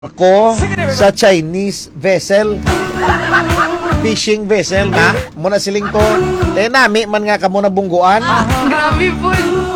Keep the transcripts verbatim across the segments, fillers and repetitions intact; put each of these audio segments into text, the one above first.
Ako sa Chinese vessel, fishing vessel na muna siling ko eh nami man nga kamo na bungguan. Ah, grabe po.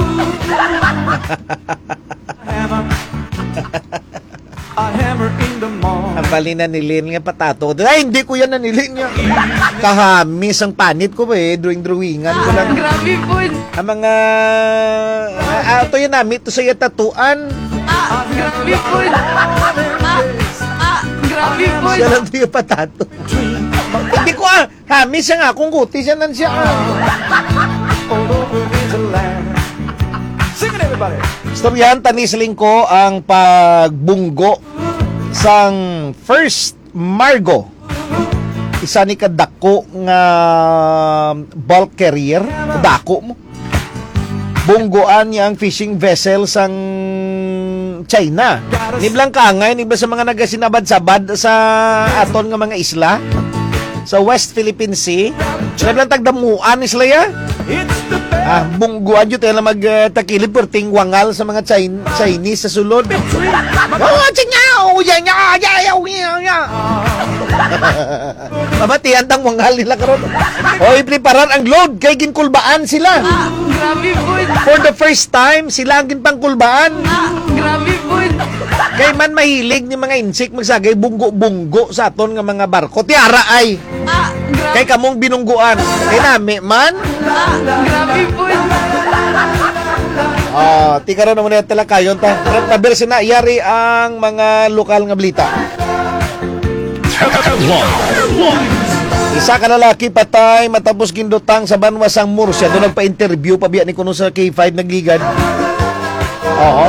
Ang bali na nilin nga patato. Ay, hindi ko yan nanilin niya. Kahamis ang panit ko ba eh, drawing-drawingan ko lang. Grabe po. Ang mga ah, ito yan namin, ito sa tatuan. Ah, grabe po. Ah, ah, grabe po. Siya lang ito yung patato. Hindi ko ah, hamis siya nga, kung kuti siya nan siya ah. Istoryahan tanisling ko ang pagbunggo sang first Margo. Isa ni kadako nga bulk carrier, dako mo. Bunggoan niya ang fishing vessel sang China. Niblang kangay, nibla sa mga nagasinabad-sabad sa aton nga mga isla sa West Philippine Sea. Niblang tagdamuan isla ya. Ah, bungguan yun tayo na magtakilip uh, perting wangal sa mga Chin- Chinese sa sulod. Oh, chinyaw! Yan, yan, yan, yan, yan. Mabatihan tang wangal nila karon. Hoy, preparan ang load kay ginkulbaan sila. Ah, grabe po. For the first time, sila ang ginpangkulbaan. Ah, grabe po. Kay man mahilig ni mga insik magsagay bunggo-bunggo sa aton nga mga barko. Tiara ay. Ah, grabe. Kay kamong binungguan. Kay nami man. Ah, grabe po. Ah, ti karon mo na tala kayon ta. Taber sina yari ang mga lokal nga balita. Isa ka lalaki patay matapos gindutang sa banwasang Murcia. Doon nagpa-interview pa biya ni kuno sa K five nagligad. Oo.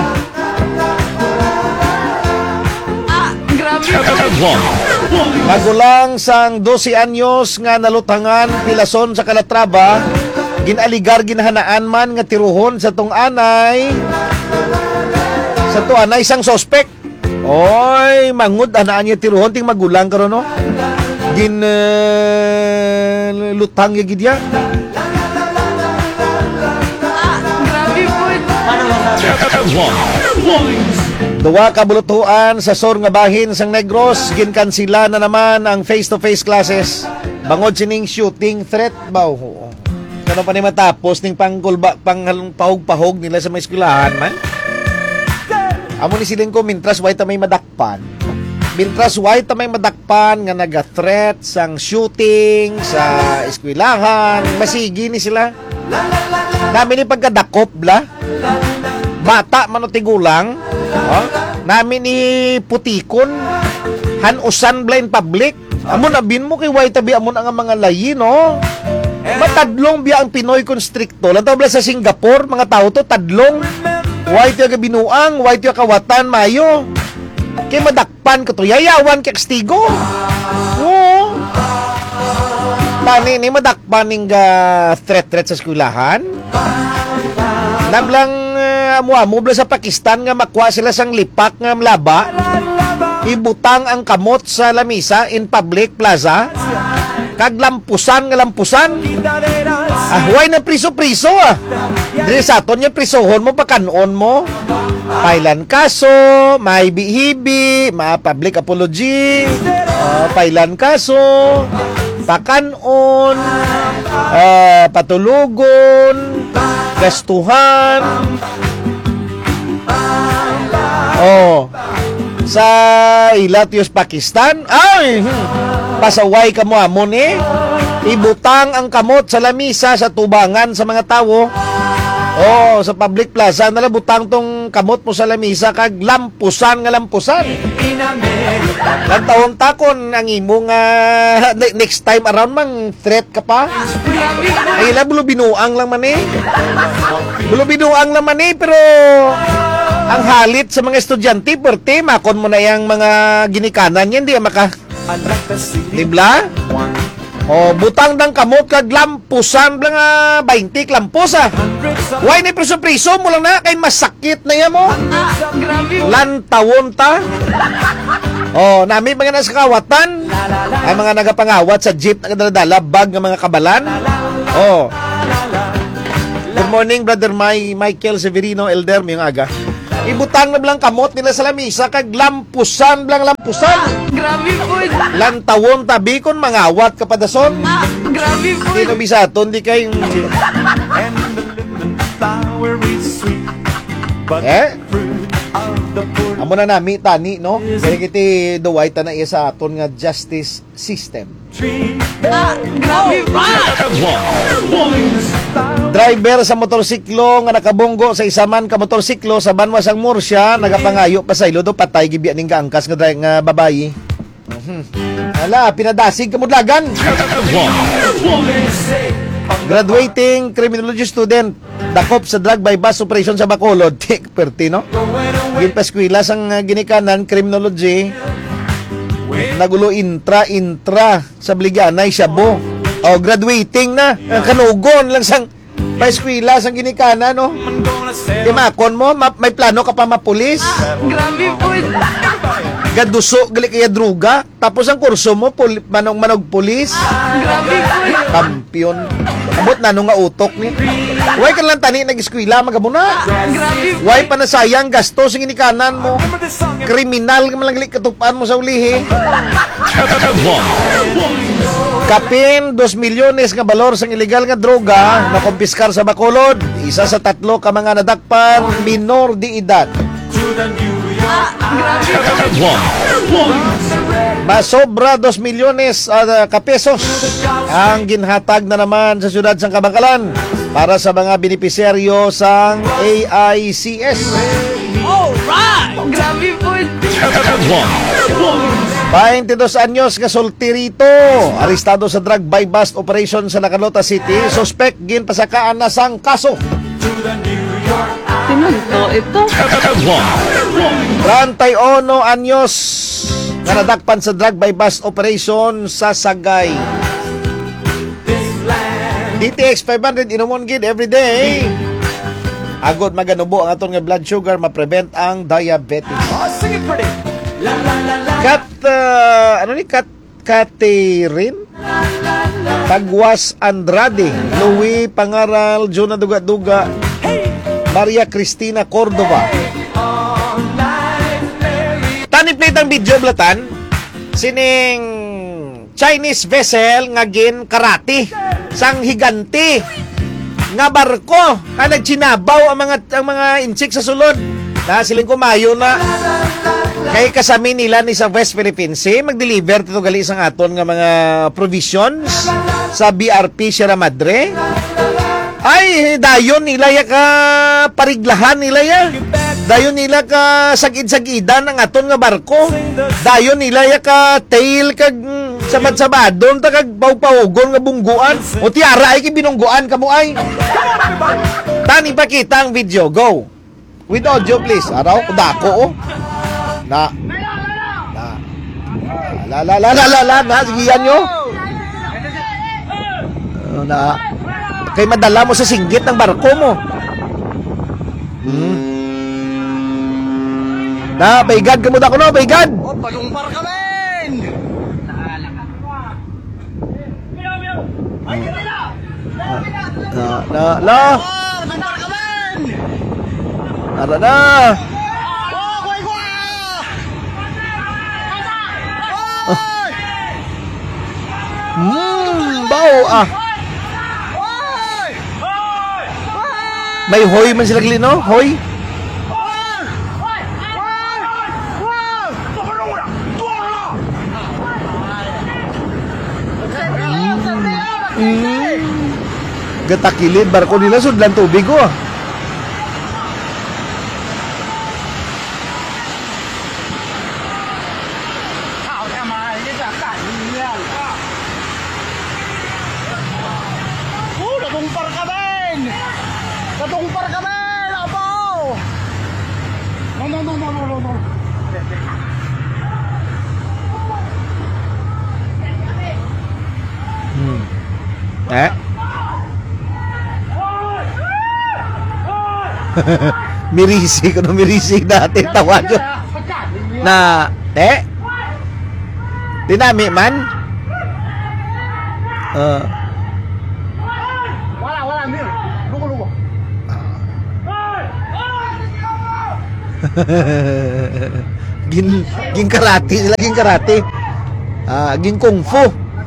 Ah, grabe po. Magulang sang twelve anyos nga nalutangan pilason sa Calatrava, ginaligar ginhanaan man nga tiruhon sa tong anay. Sa to anay isang suspect. Oy, mangud anaan niya tiruhon ting magulang karon no. Gin uh, lutang ya gid ya. Ah, grabe po. Duwa ka bulutuan sa Sor nga bahin sang Negros, ginkansila na naman ang face-to-face classes. Bangod sining shooting threat baw. Kano pa ni matapos ning pangkulba pang pahog-pahog nila sa mga eskwelahan man. Amo ni siling ko mintras way ta may madakpan. Mintras way ta may madakpan nga naga-threat sang shooting sa eskwelahan, masigi ni sila. Nami ni pagkadakop bla. Bata man o tigulang, oh, namin ni putikon, hanusan blind public. Amon abin mo kay way tabi amon ang mga layi, no? Matadlong biya ang Pinoy constricto. Lantaw bla sa Singapore, mga tao to tadlong. Way tiyo ka binuang, way tiyo kawatan mayo. Kay madakpan ko to, yayawan kay kastigo. Oo. Tani ni madakpan ning uh, threat-threat sa eskwelahan. Nablang uh, amo bla sa Pakistan nga makwa sila sang lipak nga mlaba, ibutang ang kamot sa lamisa in public plaza, kag lampusan nga lampusan. Ah, huway na priso-priso ah. Dili sa aton niya prisohon mo pakanon mo. Pailan kaso, may bihibi, ma public apology, uh, pailan kaso, pakanon, uh, patulugon, gastuhan. Oh. Sa Ilatios, Pakistan, ay, hmm, pasaway ka mo amon eh. Ibutang ang kamot sa lamisa sa tubangan sa mga tao. Oh, sa public plaza nala butang tong kamot mo sa lamisa kag lampusan nga lampusan. Lan taon takon ang imo nga next time around mang threat ka pa. Ay la bulo binuang lang man eh. Bulo binuang lang man eh pero ang halit sa mga estudyante perti makon mo na yang mga ginikanan yan di maka. Dibla? Oh, butang dang kamot kag lampusan blang uh, twenty lampusa. Why ni priso-priso mo lang na kay masakit na yan mo. Ah, grabe po. Lantawon ta. Oh, nami mga nasa kawatan. Ay mga nagapangawat sa jeep na kadala bag ng mga kabalan. Oh. Good morning, Brother May, Michael Severino Elder, yung aga. Ibutang na blang kamot nila sa lamisa kag lampusan blang lampusan. Grabe po. Lantawon tabi kon mangawat ka padason. Ah, grabe po. Dino bisaton di kay And the lemon flower is sweet, but Eh? the fruit of the poor amo na nami tani no. Kaya kiti duway ta na iya sa aton nga justice system. tree. Ah, grabe po. Driver sa motorsiklo nga nakabunggo sa isaman ka motorsiklo sa Banwas ang Murcia nagapangayo pa sa ilo do patay gibiya ning kaangkas nga dry nga babayi. Mhm. Ala pinadasig kamudlagan. Graduating criminology student dakop sa drug by bus operation sa Bacolod. Tik perti no. Gin pa eskwela sang uh, ginikanan criminology. Nagulo intra intra sa Bliganay Shabu. Oh, graduating na. Ang kanugon lang sang pa-eskwela sang ginikanan no. I'm gonna sell Timakon mo, ma- may plano ka pa mapulis. Ah, grabe po. Gaduso gali kaya druga. Tapos ang kurso mo pul- manong manog pulis. Grabe po. Kampiyon. Abot na nung nga utok ni. Way ka lang tani nag-eskwela magamuna. Grabe po. Way pa na sayang gasto sa ginikanan mo. Remember this song? Kriminal ka malangli katupaan mo sa ulihi. Kapin, dos milyones nga balor sang illegal nga droga na kumpiskar sa Bacolod. Isa sa tatlo ka mga nadakpan minor di edad. To the New York. Masobra dos milyones uh, ka pesos ang ginhatag na naman sa siyudad sang Kabangkalan para sa mga benepisyaryo sang A I C S. Grabe po. twenty-dos anyos nga solterito arestado sa drug buy bust operation sa Nacanota City. Suspect ginpasakaan na sang kaso. To the New York. Tinunto ito. thirty-one anyos nga nadakpan sa drug buy bust operation sa Sagay. D T X five hundred inumon gid every day. Agod maganubo ang aton nga blood sugar ma-prevent ang diabetes. Oh, sing it pretty. La la la la. Kat uh, ano ni Kat Catherine Tagwas Andrade, Louis Pangaral, Juna Duga-Duga, Maria Cristina Cordova. Tani plate ang video blatan sining Chinese vessel nga gin karate sang higanti nga barko nga nagchinabaw ang mga ang mga insik sa sulod na siling kumayo na kay kasami nila ni sa West Philippine Sea mag-deliver tito gali sang aton nga mga provisions sa B R P Sierra Madre. Ay dayon nila ya ka pariglahan nila ya. Dayon nila ka sagid-sagidan ang aton nga barko. Dayon nila ya ka tail kag mm, sabad-sabadon ta kag pawpawgon nga bungguan. O tiara ay kibinungguan kamo ay. Tani pa kita ang video, go. With audio please. Araw dako oh. Na. Na. La la la la la la na sigiyan nyo. Uh, na. Kay madala mo sa singgit ng barko mo. Hmm. Na, baigad ka mo da ko no, baigad. Oh, palumpar ka men! Na, na, la. Oh, palumpar ka men! Tara na. Oh, kuhay ko ah! Oy! Hmm, bao ah. Oy! May hoy man sila gili no? Hoy. Gatakilid barko nila sudlan tubig oh. Oh, natumpar ka men! Natumpar ka men! Apo! No, no, no, no, no, no, no. Eh? mirisi ko no mirisi dati tawag ko. Na, te? Dinami man? Uh, Wala, wala, Mir. Lugo, lugo. gin gin karate sila, gin karate. Ah, gin kung fu.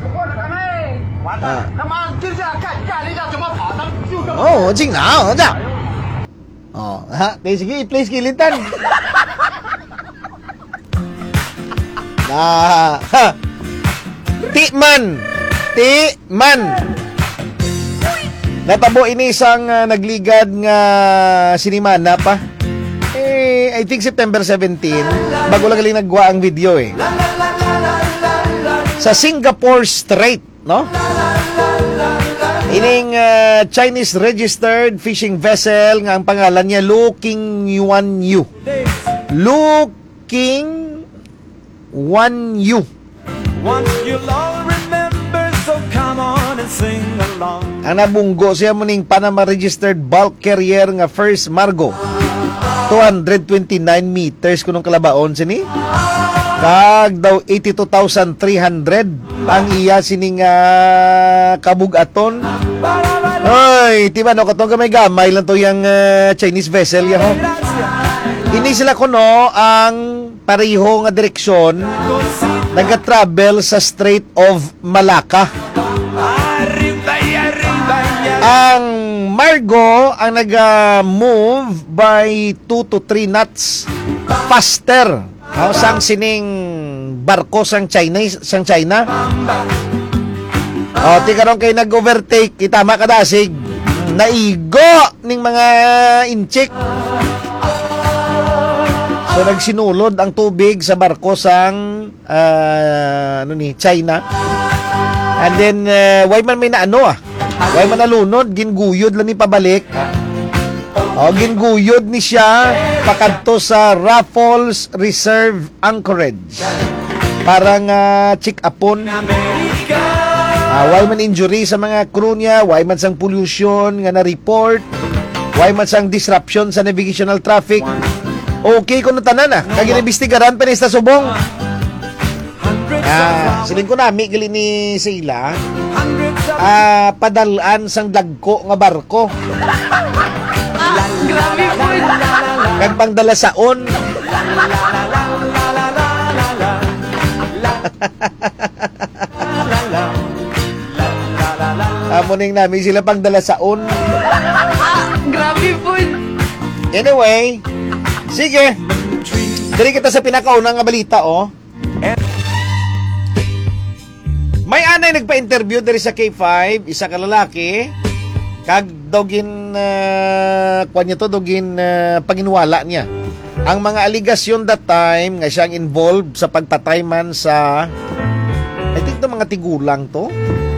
啊， 他妈就这样干干了一架怎么跑？他就这么 oh, jing na, oh, da. Oh, ha, okay, sige, i-play skilitan. Ah, ha. Tikman. Tikman. Natabo ini isang uh, nagligad nga sinimana pa. Eh, I think September seventeen. Bago lang galing nagwa ang video eh. Sa Singapore Strait, no? Ining uh, Chinese registered fishing vessel nga ang pangalan niya Looking Yuan Yu. Looking Wan Yu. Once you'll all remember, so come on and sing along. Ang nabunggo siya muning Panama registered bulk carrier nga First Margo. two hundred twenty-nine meters kunong kalabaon sini. Kag daw eighty-two thousand three hundred ang iya sining uh, kabugaton. Oy, tiba no katong gamay-gamay lang to yang uh, Chinese vessel ya ho. Ini sila kuno ang pareho nga direksyon nag-travel sa Strait of Malacca. Ang Margo ang nag-move by two to three knots faster. How sang sining barko sang China, sang China. O, ti karon kay nag-overtake, itama ka dasig. Naigo ning mga inchik. So nagsinulod ang tubig sa barko sang uh, ano ni China. And then uh, why man may naano ah. Why man nalunod, ginguyod lang ni pabalik. O, ginguyod ni siya pakadto sa Raffles Reserve Anchorage. Parang uh, check upon. Uh, why man injury sa mga crew niya, why man sang pollution nga na-report, why man sang disruption sa navigational traffic. Okay ko na tanan ah. Kag inibistigaran pa ni sa subong. Ah, siling ko nami gali ni sila. Ah, padalaan sang dagko nga barko. Ah, grabe po. Kag pangdala saon. Amuning namin sila pangdala saon. Ah, grabe po. Anyway, sige. Dali kita sa pinakaunang nga balita, oh. May anay nagpa-interview diri sa K five, isa ka lalaki. Kag dogin uh, kwan niya to, dogin uh, panginwala niya. Ang mga aligasyon that time nga siyang involved sa pagpatay man sa I think to mga tigulang to.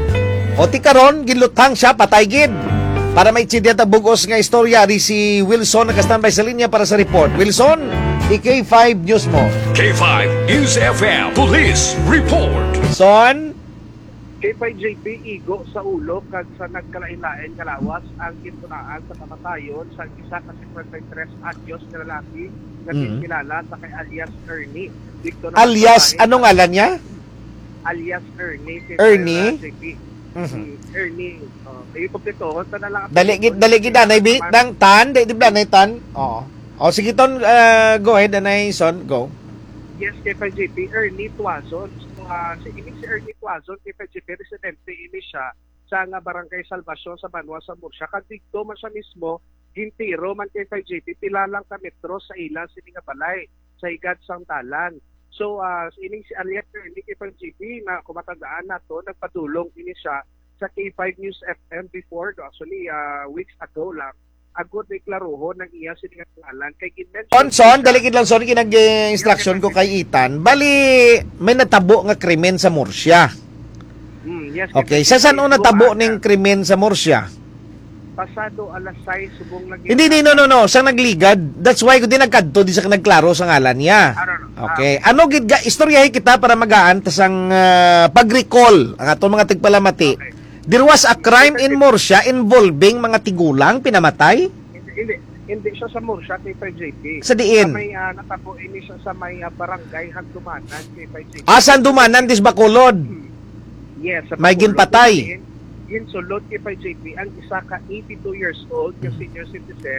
O ti karon ginluthang siya patay gid. Para may tsidya bugos nga istorya ri si Wilson naka-standby sa linya para sa report. Wilson, i K five News mo. K five News F M Police Report. Son, K five J P igo sa ulo kag sa nagkalain-lain kalawas ang kintunaan sa kamatayon sa isa ka fifty-three anyos na lalaki na Mhm. kilala sa kay alias Ernie. Dito alias babae, anong ngalan niya? alias Ernie. K five Ernie? J P. Mhm. Si Ernie. Oh, ay kumpleto ta na lang. Dali gid dali gid anay bi nang tan, di di ba nay tan? Oo. O sige ton, uh, go ahead anay son, go. Yes, K five J P, Ernie Tuazon. So, uh, si, ini si Ernie Tuazon, K five J P, residente ini siya sa nga barangay Salvacion sa Banwa sa Murcia. Kadikto man siya mismo, gintiro man K five J P, pilalang ka metro sa ilan sini nga balay, sa igad sang talan. So, uh, ini si alias Ernie K five J P, na kumatandaan na to, nagpadulong ini siya sa K five News F M before, actually, uh, weeks ago lang. Agod may klaruho ng iya sini nga pangalan. Kay ginmention. On son, dali gid lang son kinag-instruction ko kay Ethan. Bali may natabo nga krimen sa Murcia. Mm, yes, Okay, K five J P, sa saan o natabo Luana. ning krimen sa Murcia? Pasado alas sais subong lagi. Hindi, hindi, no, no, no. Siyang nagligad. That's why ko din nagkadto, di sa nagklaro sa ngalan niya. Ano, no? Okay. Ano, gid ga, istoryahin kita para magaan, tas ang uh, pag-recall, ang atong mga tigpalamati. Okay. There was a crime in Murcia involving mga tigulang pinamatay Hindi, hindi, hindi siya sa Murcia, K five J P. sa diin. Sa may, uh, natabo ini siya sa may uh, barangay Handumanan, K five J P. Asan dumanan dis Bacolod? Yes, sa May Bacolod. ginpatay. Ginsulod K five J P, ang isa ka eighty-two years old, yung senior citizen,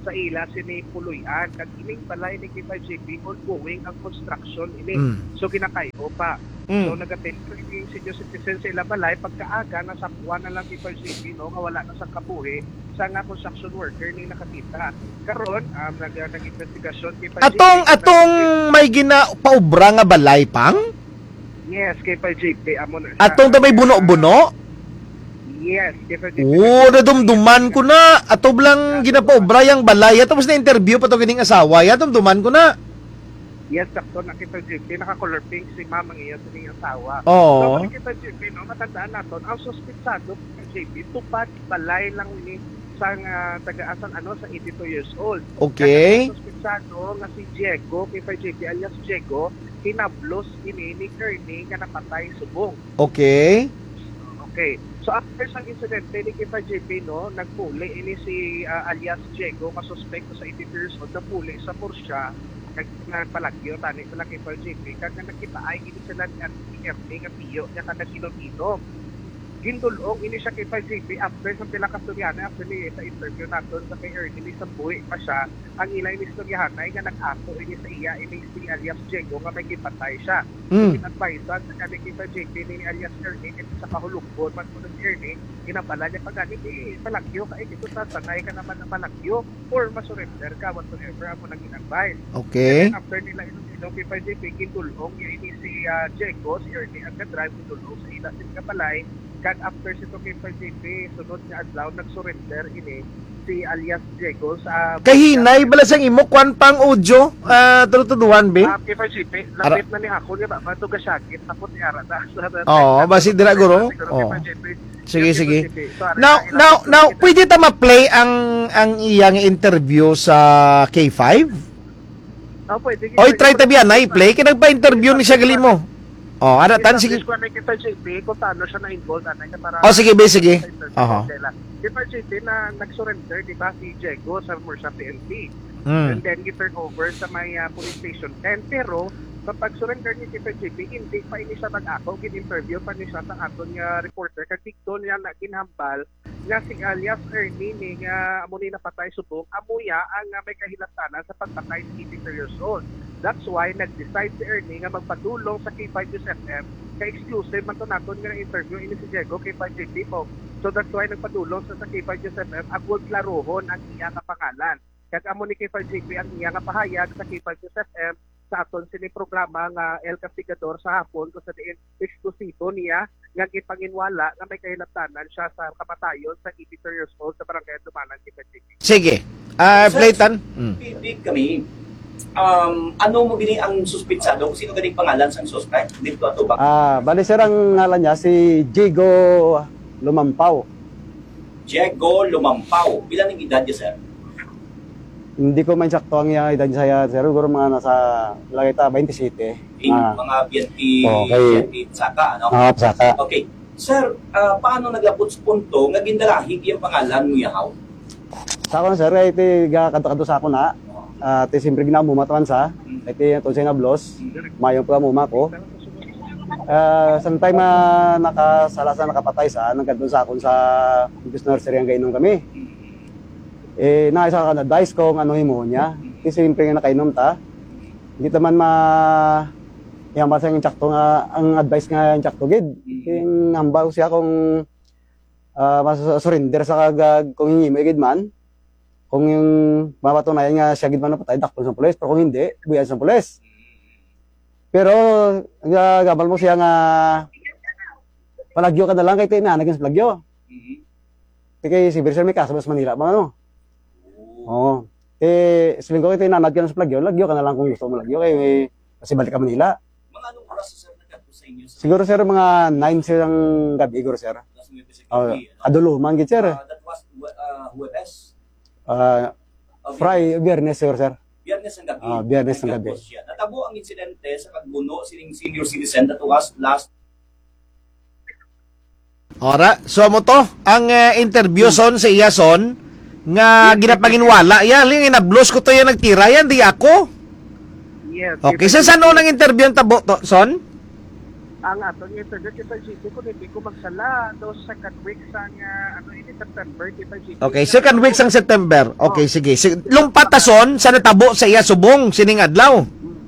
sa ila sini puluyan kag ining balay ni K five J P ongoing ang construction ini. Mm. So kinakayo pa. Mm. So nag-attend yung senior citizen sa ila balay pagkaaga nasa buwan na lang K five J P no nga wala na sa kabuhi sa nga construction worker ni nakakita. Karon um, nag nag-investigasyon K five J P. Atong atong may gina paubra nga balay pang? Yes, K five J P amo na siya. Atong to may buno-buno? Yes, K five J P. Oo, nadumduman ko na. Ato blang ginapaubra yung balay. Tapos na-interview pa to kining asawa. Nadumduman ko na. Yes, sakto na K five J P. Naka-color pink si mama ngayon sa niyang asawa. Oo. So, K five J P, no, matandaan natin, ang suspitsado K five J P, tupad balay lang ni sa uh, taga-asan ano sa eighty-two years old. Okay. Kaya ang suspitsado nga si Diego, K five J P alias Diego, kinablos ini ni Kearney nga napatay subong. Okay. Okay. So after sa incident ni K five J P no, nagpuli ini si uh, alias Diego, masuspekto sa eighty-two years old, napuli sa Porsche kag nagpalagyo tani sa K five J P kag nakita ay ini sila ni Ernie nga tiyo niya kada kinom-kinom. Gindulong ini siya K five J P after sa pila ka Suryana after ni sa interview naton sa kay Ernie ni sa buhi pa siya ang ilay ni Suryahan ay nga nag-ako ini sa iya ini si alias Diego nga may kipatay siya. Mm. Advisean sa kani K five J P ni alias Ernie ito sa kahulugbon man ko ng Ernie ginabala niya pag ganit eh palagyo ka eh ito sa sanay ka naman na palagyo or masurrender ka whatsoever ako nang in-advise. Okay. And after nila inom K five J P gindulong niya ini si uh, Diego si Ernie ang drive gindulong sa ila sin kapalay kag after si K five J P sunod nga adlaw nag-surrender ini si alias Diego sa Kahinay bala sang imo kwan pang audio. Ah, tutuduan be. Ah, K five J P, lapit na ni ako niya ba? Bato ka syakit, tapos ni Ara na. Oo, basi dira guro. Oo. Oo. Sige, sige. Now, now, now, pwede ta ma-play ang ang iyang interview sa K five? Oh, pwede. Oy, try tabi na i-play kay nagpa-interview ni siya gali mo. Oh, ara tan sige. Ko na K five J P, kung paano siya na-involved anay ka para. Oh, sige, be, sige. Aha. K five J P na nag-surrender, di ba, si Diego sa Murcia P N P. Mm. And then, gi-turn over sa may uh, police station ten. Pero, kapag surrender ni K five J P, hindi pa ini siya mag-ako, gin-interview pa ni siya sa aton nga reporter. Kasi doon niya na ginhambal nga si alias Ernie ni nga amo ni napatay subong, amuya ang uh, may kahilatanan sa pagpatay si eighty-two years old. That's why nag-decide si Ernie nga magpadulong sa K five News F M kay exclusive man to naton nga interview ini si Diego K five J P mo. So that's why nagpadulong sa, sa K five News F M agud klarohon ang iya nga pangalan. Kag amo ni K five J P ang iya nga pahayag sa K five News F M sa aton sini programa nga El Castigador sa hapon kung sa diin eksklusibo niya nga gipanginwala nga may kahilatanan siya sa kamatayon sa eighty-two years old sa barangay Dumanan K five J P. Sige. Ah, uh, play tan. Mm. Big kami. Um, ano mo bini ang suspitsado? Sino ganing pangalan sang suspect? Dito ato ba? Ah, bali sir ang ngalan niya si Diego Lumampaw. Diego Lumampaw. Bilang ang edad niya, sir? Hindi ko man sakto ang iya edad niya sir, siguro mga nasa lagay ta twenty-seven. In Ah. mga B N P, Okay. B N P Saka, ano? Ah, saka. Okay. Sir, ah, paano naglapot sa punto nga gindalahig yung pangalan mo yahaw? Sa ako na sir, ay iti gakadto-kadto sa ako na. Ah, iti siyempre ginamumatuan sa. Iti ito siya na blos. Mayong pa muma ko. Ah, sometime uh, nakasala sa nakapatay sa nagkadto sa akon sa English nursery ang gainom kami. Eh naisa ka na advice ko ano himo niya. Iti siyempre nga nakainom ta. Hindi ta man ma yang basa yung tsakto nga ang advice nga yung tsakto gid. Yung hambal siya kung uh, surrender sa kagag kung himo gid man. Kung yung mapatunayan nga siya gid man napatay dakpon sa pulis, pero kung hindi, buyan sa pulis. Pero gabal mo siya nga palagyo ka na lang kay tayo na naging sa palagyo. Mm-hmm. Kaya si Bersel may kaso sa Manila, mga ano? Oo. Eh, sabihin ko kay tayo nanad ka na sa palagyo, lagyo ka na lang kung gusto mo lagyo, kaya may kasi balik ka Manila. Mga anong oras sir nagkadto sa inyo? Sir? Siguro sir, mga nine sir ang gabi, siguro sir. Uh, Adulo, manggit sir. Uh, that was uh, Huwebes? Uh, Friday, Biyernes siguro sir. Biyernes ang gabi. Ah, Biyernes ang gabi. Natabo ang insidente sa pagbuno sining senior citizen that was last. Ora, so mo to ang uh, interview son sa iya son nga ginapanginwala ya ling inablos ko to yan nagtira yan di ako. Yes. Okay, sa saan ang interview ang tabo to son? ang atong interview kita G P kung hindi ko magsala do second week sa nga ano ini September kita G P. Okay, second week sang September. Okay, sige. Sig- Lumpatason sa natabo sa iya subong sining adlaw.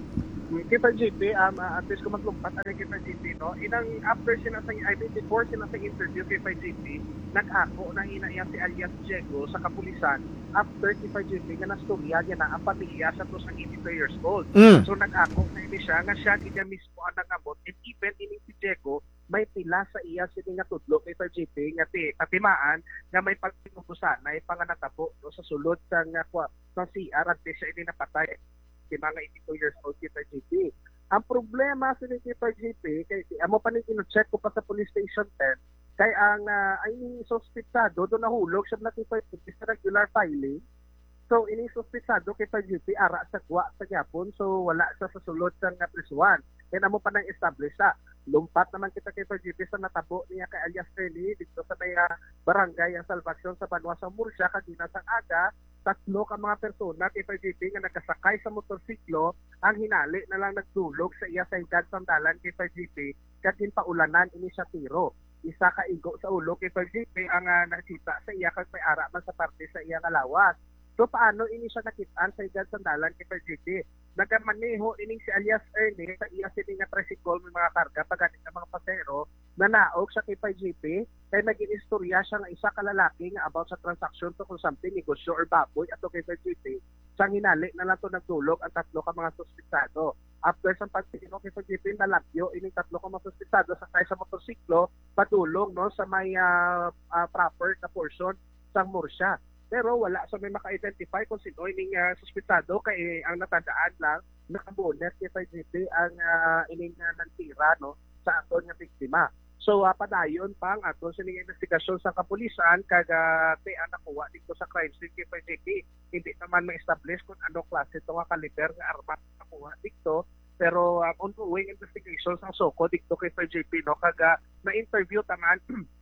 Kita G P, um, uh, at least kung maglumpat ano kita G P, no? Inang after sila sa, I mean, before sila sa interview kita G P, nag-ako na inaiya si alias Diego sa kapulisan after kita G P nga nastorya niya na ang pamilya sa to sa eighty-two years old. Mm. So nag-ako na ini siya nga siya niya mismo ang nangabot and even ini si Diego may pila sa iya sini nga tudlo kay G P nga ti patimaan nga may pagtinubusan na ipanganatabo no, sa sulod sa nga kwa sa C R at siya ini napatay si mga eighty-two years old kita G P. Ang problema sa kita G P, kay amo pa ning ino-check ko pa sa police station ten, kay ang uh, ay suspitsado do nahulog siya na kita sa regular filing. So ini suspitsado kita G P ara sa gwa sa gyapon, so wala sa sasulod sa nga prisuan. Kaya amo pa nang establish sa lumpat naman kita kita G P sa natabo niya kay alias Feli dito sa may uh, barangay ang Salvacion sa Banwa sa Murcia kagina sang aga. Tatlo ka mga persona kita G P nga nakasakay sa motorsiklo ang hinali na lang nagdulog sa iya sa higad sandalan kita G P kagin paulanan ini siya tiro. Isa ka igo sa ulo kita G P ang uh, nakita sa iya kag may ara man sa parte sa iya nga lawas. So paano ini siya nakitaan sa higad sandalan kita G P? Nagamaneho ining si alias Ernie sa iya sini nga tricycle may mga karga pagani ng mga pasero na naog sa kay G P kay naging istorya siya nga isa ka lalaki nga about sa transaction to kung something negosyo or baboy ato kay G P sang hinali na lang to nagdulog ang tatlo ka mga suspitsado. After sa pagtino kay G P nalagyo ining tatlo ka mga suspitsado sakay sa motorsiklo padulong no sa may uh, uh, proper na portion sang Murcia. Pero wala sa may maka-identify kung sino ining uh, suspitsado kay ang natandaan lang nakabonet kay G P ang uh, ining uh, nantira no sa aton nga biktima. So uh, padayon pang aton sa ning investigasyon sa kapulisan kag uh, te ang nakuha dito sa crime scene kay G P. Hindi naman ma-establish kung ano klase ito nga kaliber nga armas nakuha dito. Pero uh, ongoing investigation sa Soko dito kay G P no kag uh, na-interview taman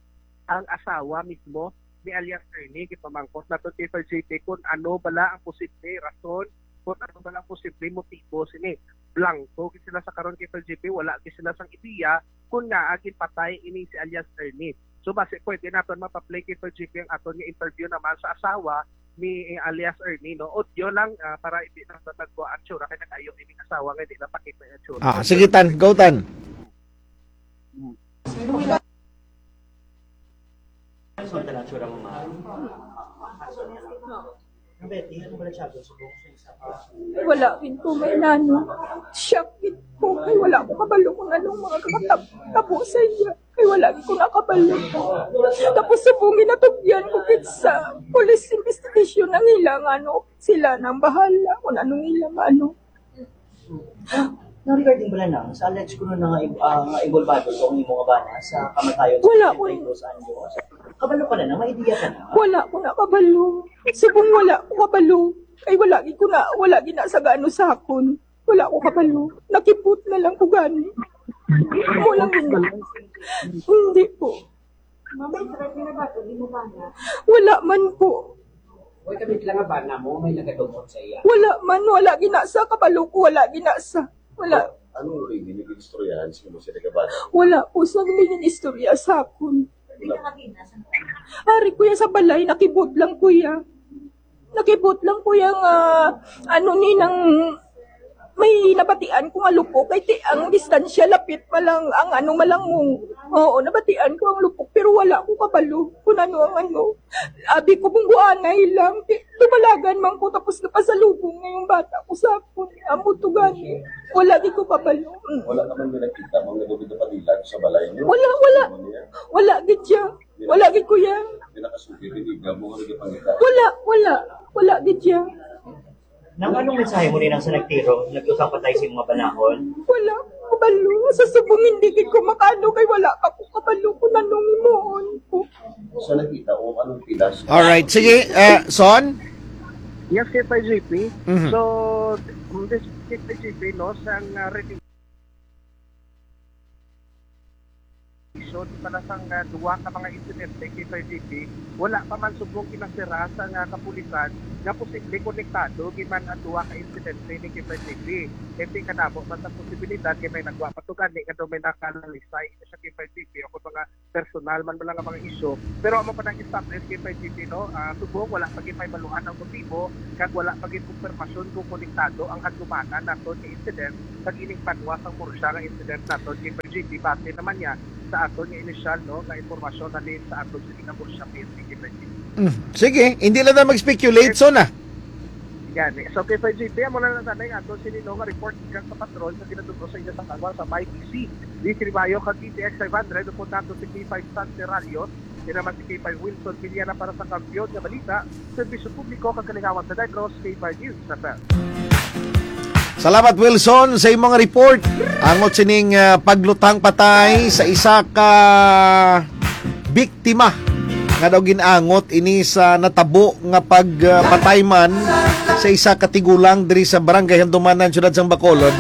ang asawa mismo ni alias Ernie gipamangkot na to kay G P kung ano bala ang posible rason kung ano bala ang posible motibo sini blanco gid sila sa karon kay G P wala gid sila sang ideya kung nga agin patay ini si alias Ernie. So base pwede naton mapa-play kay G P ang aton nga interview naman sa asawa ni eh, alias Ernie no audio lang uh, para hindi na tatagpo ang tsura kay nakayo ini asawa nga di na pakita ang tsura. Ah, sige tan, go tan. Wala rin ko may nano. Shock it ko. Ay wala ko kabalo kung anong mga kakatabo sa iya. Ay wala ko nakabalo. Tapos subungin na tugyan ko kit sa police investigation ng ilang ano. Sila nang bahala kung anong ilang ano. Na-regarding ba lang sa Alex ko na nga uh, nga involvado ko ng mga bana sa kamatayon sa Wala ko. Los Angeles. Kabalo ka na na, may ideya ka na. Wala ko nakabalo. Subong wala ko kabalo. Ay wala gi ko na, wala gi na sa gaano sa akon. Wala ko kabalo. Nakiput na lang ko gani. Mo lang yun. Hindi po. Mamay, sarap na ba ito? Di mo ba na? Wala man po. Huwag kami lang nga bana mo, may nagadumot sa iya. Wala man, wala ginasa. Kabalo ko, wala ginasa. Wala. Ano rin ginag-istoryahan sa mga sinagabata? Wala po sa nilingin istorya sa akon. Hindi ka ginasa. Ari kuya sa balay, nakibot lang kuya. Nakibot lang kuya nga, ano ni nang may nabatian ko nga lupok. Kay ti, ang distansya lapit pa lang, ang ano malangong. Oo, nabatian ko ang lupok, pero wala ko kabalo. Kung ano ang ano. Abi ko mong buanay lang. Ti, tumalagan man ko, tapos napasalubong ngayong bata ko sa akon. Amo to gani. Wala di ko kabalo. Mm. Wala naman may nakita mong nagawin na panilag sa balay niyo? Wala, wala. Wala gid siya. Wala gid kuya. Hindi nakasuki, hindi gamo nga nagpangita. Wala, wala. Wala gid siya. Nang anong mensahe mo nila sa nagtiro? Nag-usap pa tayo sa mga panahon? Wala ko kabalo. Sa subong hindi gid ko makano kay wala ka ko kabalo kung anong imoon ko. Sa nakita o anong pilas? Alright, sige, uh, Son? Yes, kay G P. Mhm. So, this kay G P no sang uh, impormasyon para sa uh, duwa ka mga insidente kay Sir J P, wala pa man subong kinasira sa nga kapulisan nga posible konektado giman ang duwa ka insidente ni kay Sir J P. Kasi kanamo man sa posibilidad kay may nagwa patugan ni kadto may nakalalisay sa kay Sir J P o kung mga personal man lang ang mga isyu. Pero amo pa nang establish kay Sir J P no, uh, subong wala pa gid may baluhan ang motibo kag wala pa gid konfirmasyon kung konektado ang hagdumanan nato ni incident kag ining panwa sang Murcia nga incident nato kay Sir J P base naman niya sa ato nga initial no nga impormasyon na din sa ato sa nga Murcia P S P kay Sir J P. Mm, sige, hindi lang na mag-speculate so na. Yan. So kay Sir J P, amo na lang tanay ato sinino nga report ikan sa patrol sa ginatudlo sa inyo sa kanwa sa M I P C. Di Siribayo kag D T X five hundred upon nato si K five San Terrarios, di naman si K five Wilson Piliana para sa kampiyon nga balita, serbisyo publiko kag kalingawan sa Negros, K five News sa P E L. Salamat Wilson sa imong report. Angot sining uh, paglutang patay sa isa ka biktima nga daw ginangot ini sa natabo nga pagpatay uh, man sa isa ka tigulang diri sa barangay Handumanan, siyudad sang Bacolod.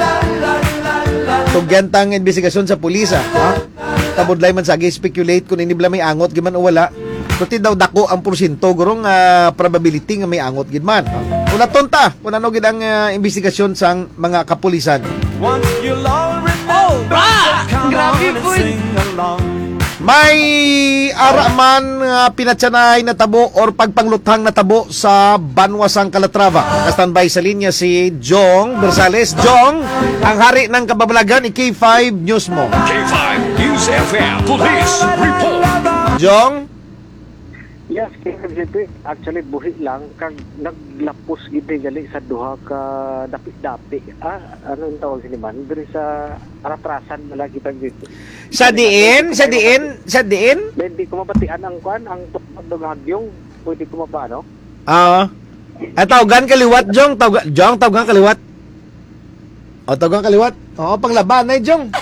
Tugyantang investigasyon sa pulis ha. Tabudlay man sa gi-speculate kung ini bala may angot giman o wala. Kuti daw dako ang porsyento gurong uh, probability nga may angot gid man. Una tonta, kung ano gid ang uh, investigasyon sang mga kapulisan. Once you'll all remember, ba! Grabe po! sing along. May araman uh, pinatsanay na tabo or pagpanglutang na tabo sa Banwasang Calatrava. Naka-standby sa linya si Jong Bersales. Jong, ang hari ng kababalagan ni K five News mo. K five News F M Police Report. Jong? Yes, K five J P. Actually, buhi lang. Kag naglapos gidi gali sa duha ka dapi-dapi. Ah, ano yung tawag sini man? Diri sa aratrasan na lagi pag dito. Sa diin? Sa diin? Sa diin? Hindi ko mabatian ang kwan, ang tukod ng hagyong. Pwede ko maba, no? Ah. Uh, tawgan kaliwat, Jong. Tawgan, Jong, tawgan kaliwat. O, tawgan kaliwat. Oo, panglaban na, Jong.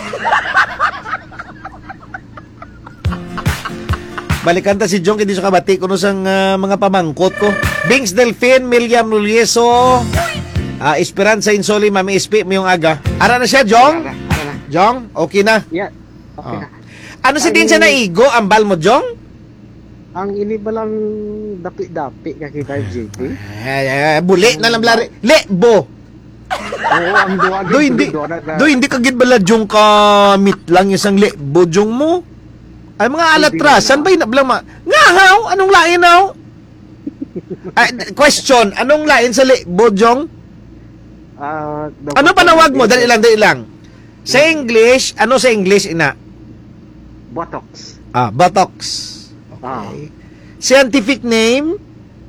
Balikan ta si Jong hindi sa kabati kuno sang uh, mga pamangkot ko. Bings Delfin, Miriam Nulieso, uh, Esperanza Insoli, Mami Espi, Miyong Aga. Ara na siya, Jong? Ara, ara na. Jong, okay na? Yeah, okay oh. na. Ano si din siya naigo? Ambal mo, Jong? Ang ini balang dapi-dapi ka K five J P. Eh, buli na lang blari. Lebo! Oo, ang duwag. Do hindi, do hindi kagid bala Jong ka meet lang isang lebo, Jong mo? Ay mga alatrasan ba inablang ma... Nga haw? Anong lain haw? Ay, question, anong lain sa lebo, Jong? Uh, ano panawag mo? Dali lang, dali lang. Sa English, ano sa English, ina? Botox. Ah, Botox. Okay. Ah. Scientific name?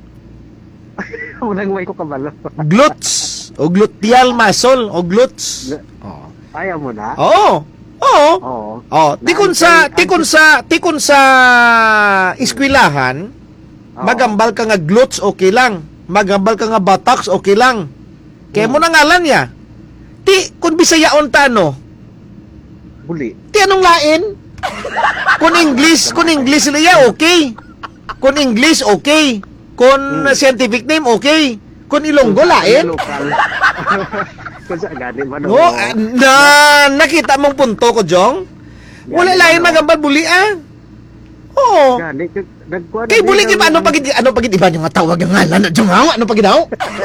Unang way ko kabalo. Glutes. O gluteal muscle. O glutes. Oh. Ayaw mo na? Oo. Oo. Oo. Oh, tikon sa tikon sa tikon sa eskwelahan, magambal ka nga glutes okay lang. Magambal ka nga buttocks okay lang. Kaya mo na ngalan niya. Ti kun Bisayaon ta no? Buli. Ti anong lain? Kun English, kun English liya okay. Kun English okay. Kun hmm. scientific name okay. Kun Ilonggo lain. Kasi gani man. No, na nakita mong punto ko, Jong? Wala lain magambal buli ah. Oo. Gani nagkuan. Kay buli kay ano pagid ano pagid iba nga tawag ang ngalan na Jong haw? Ano pagid daw?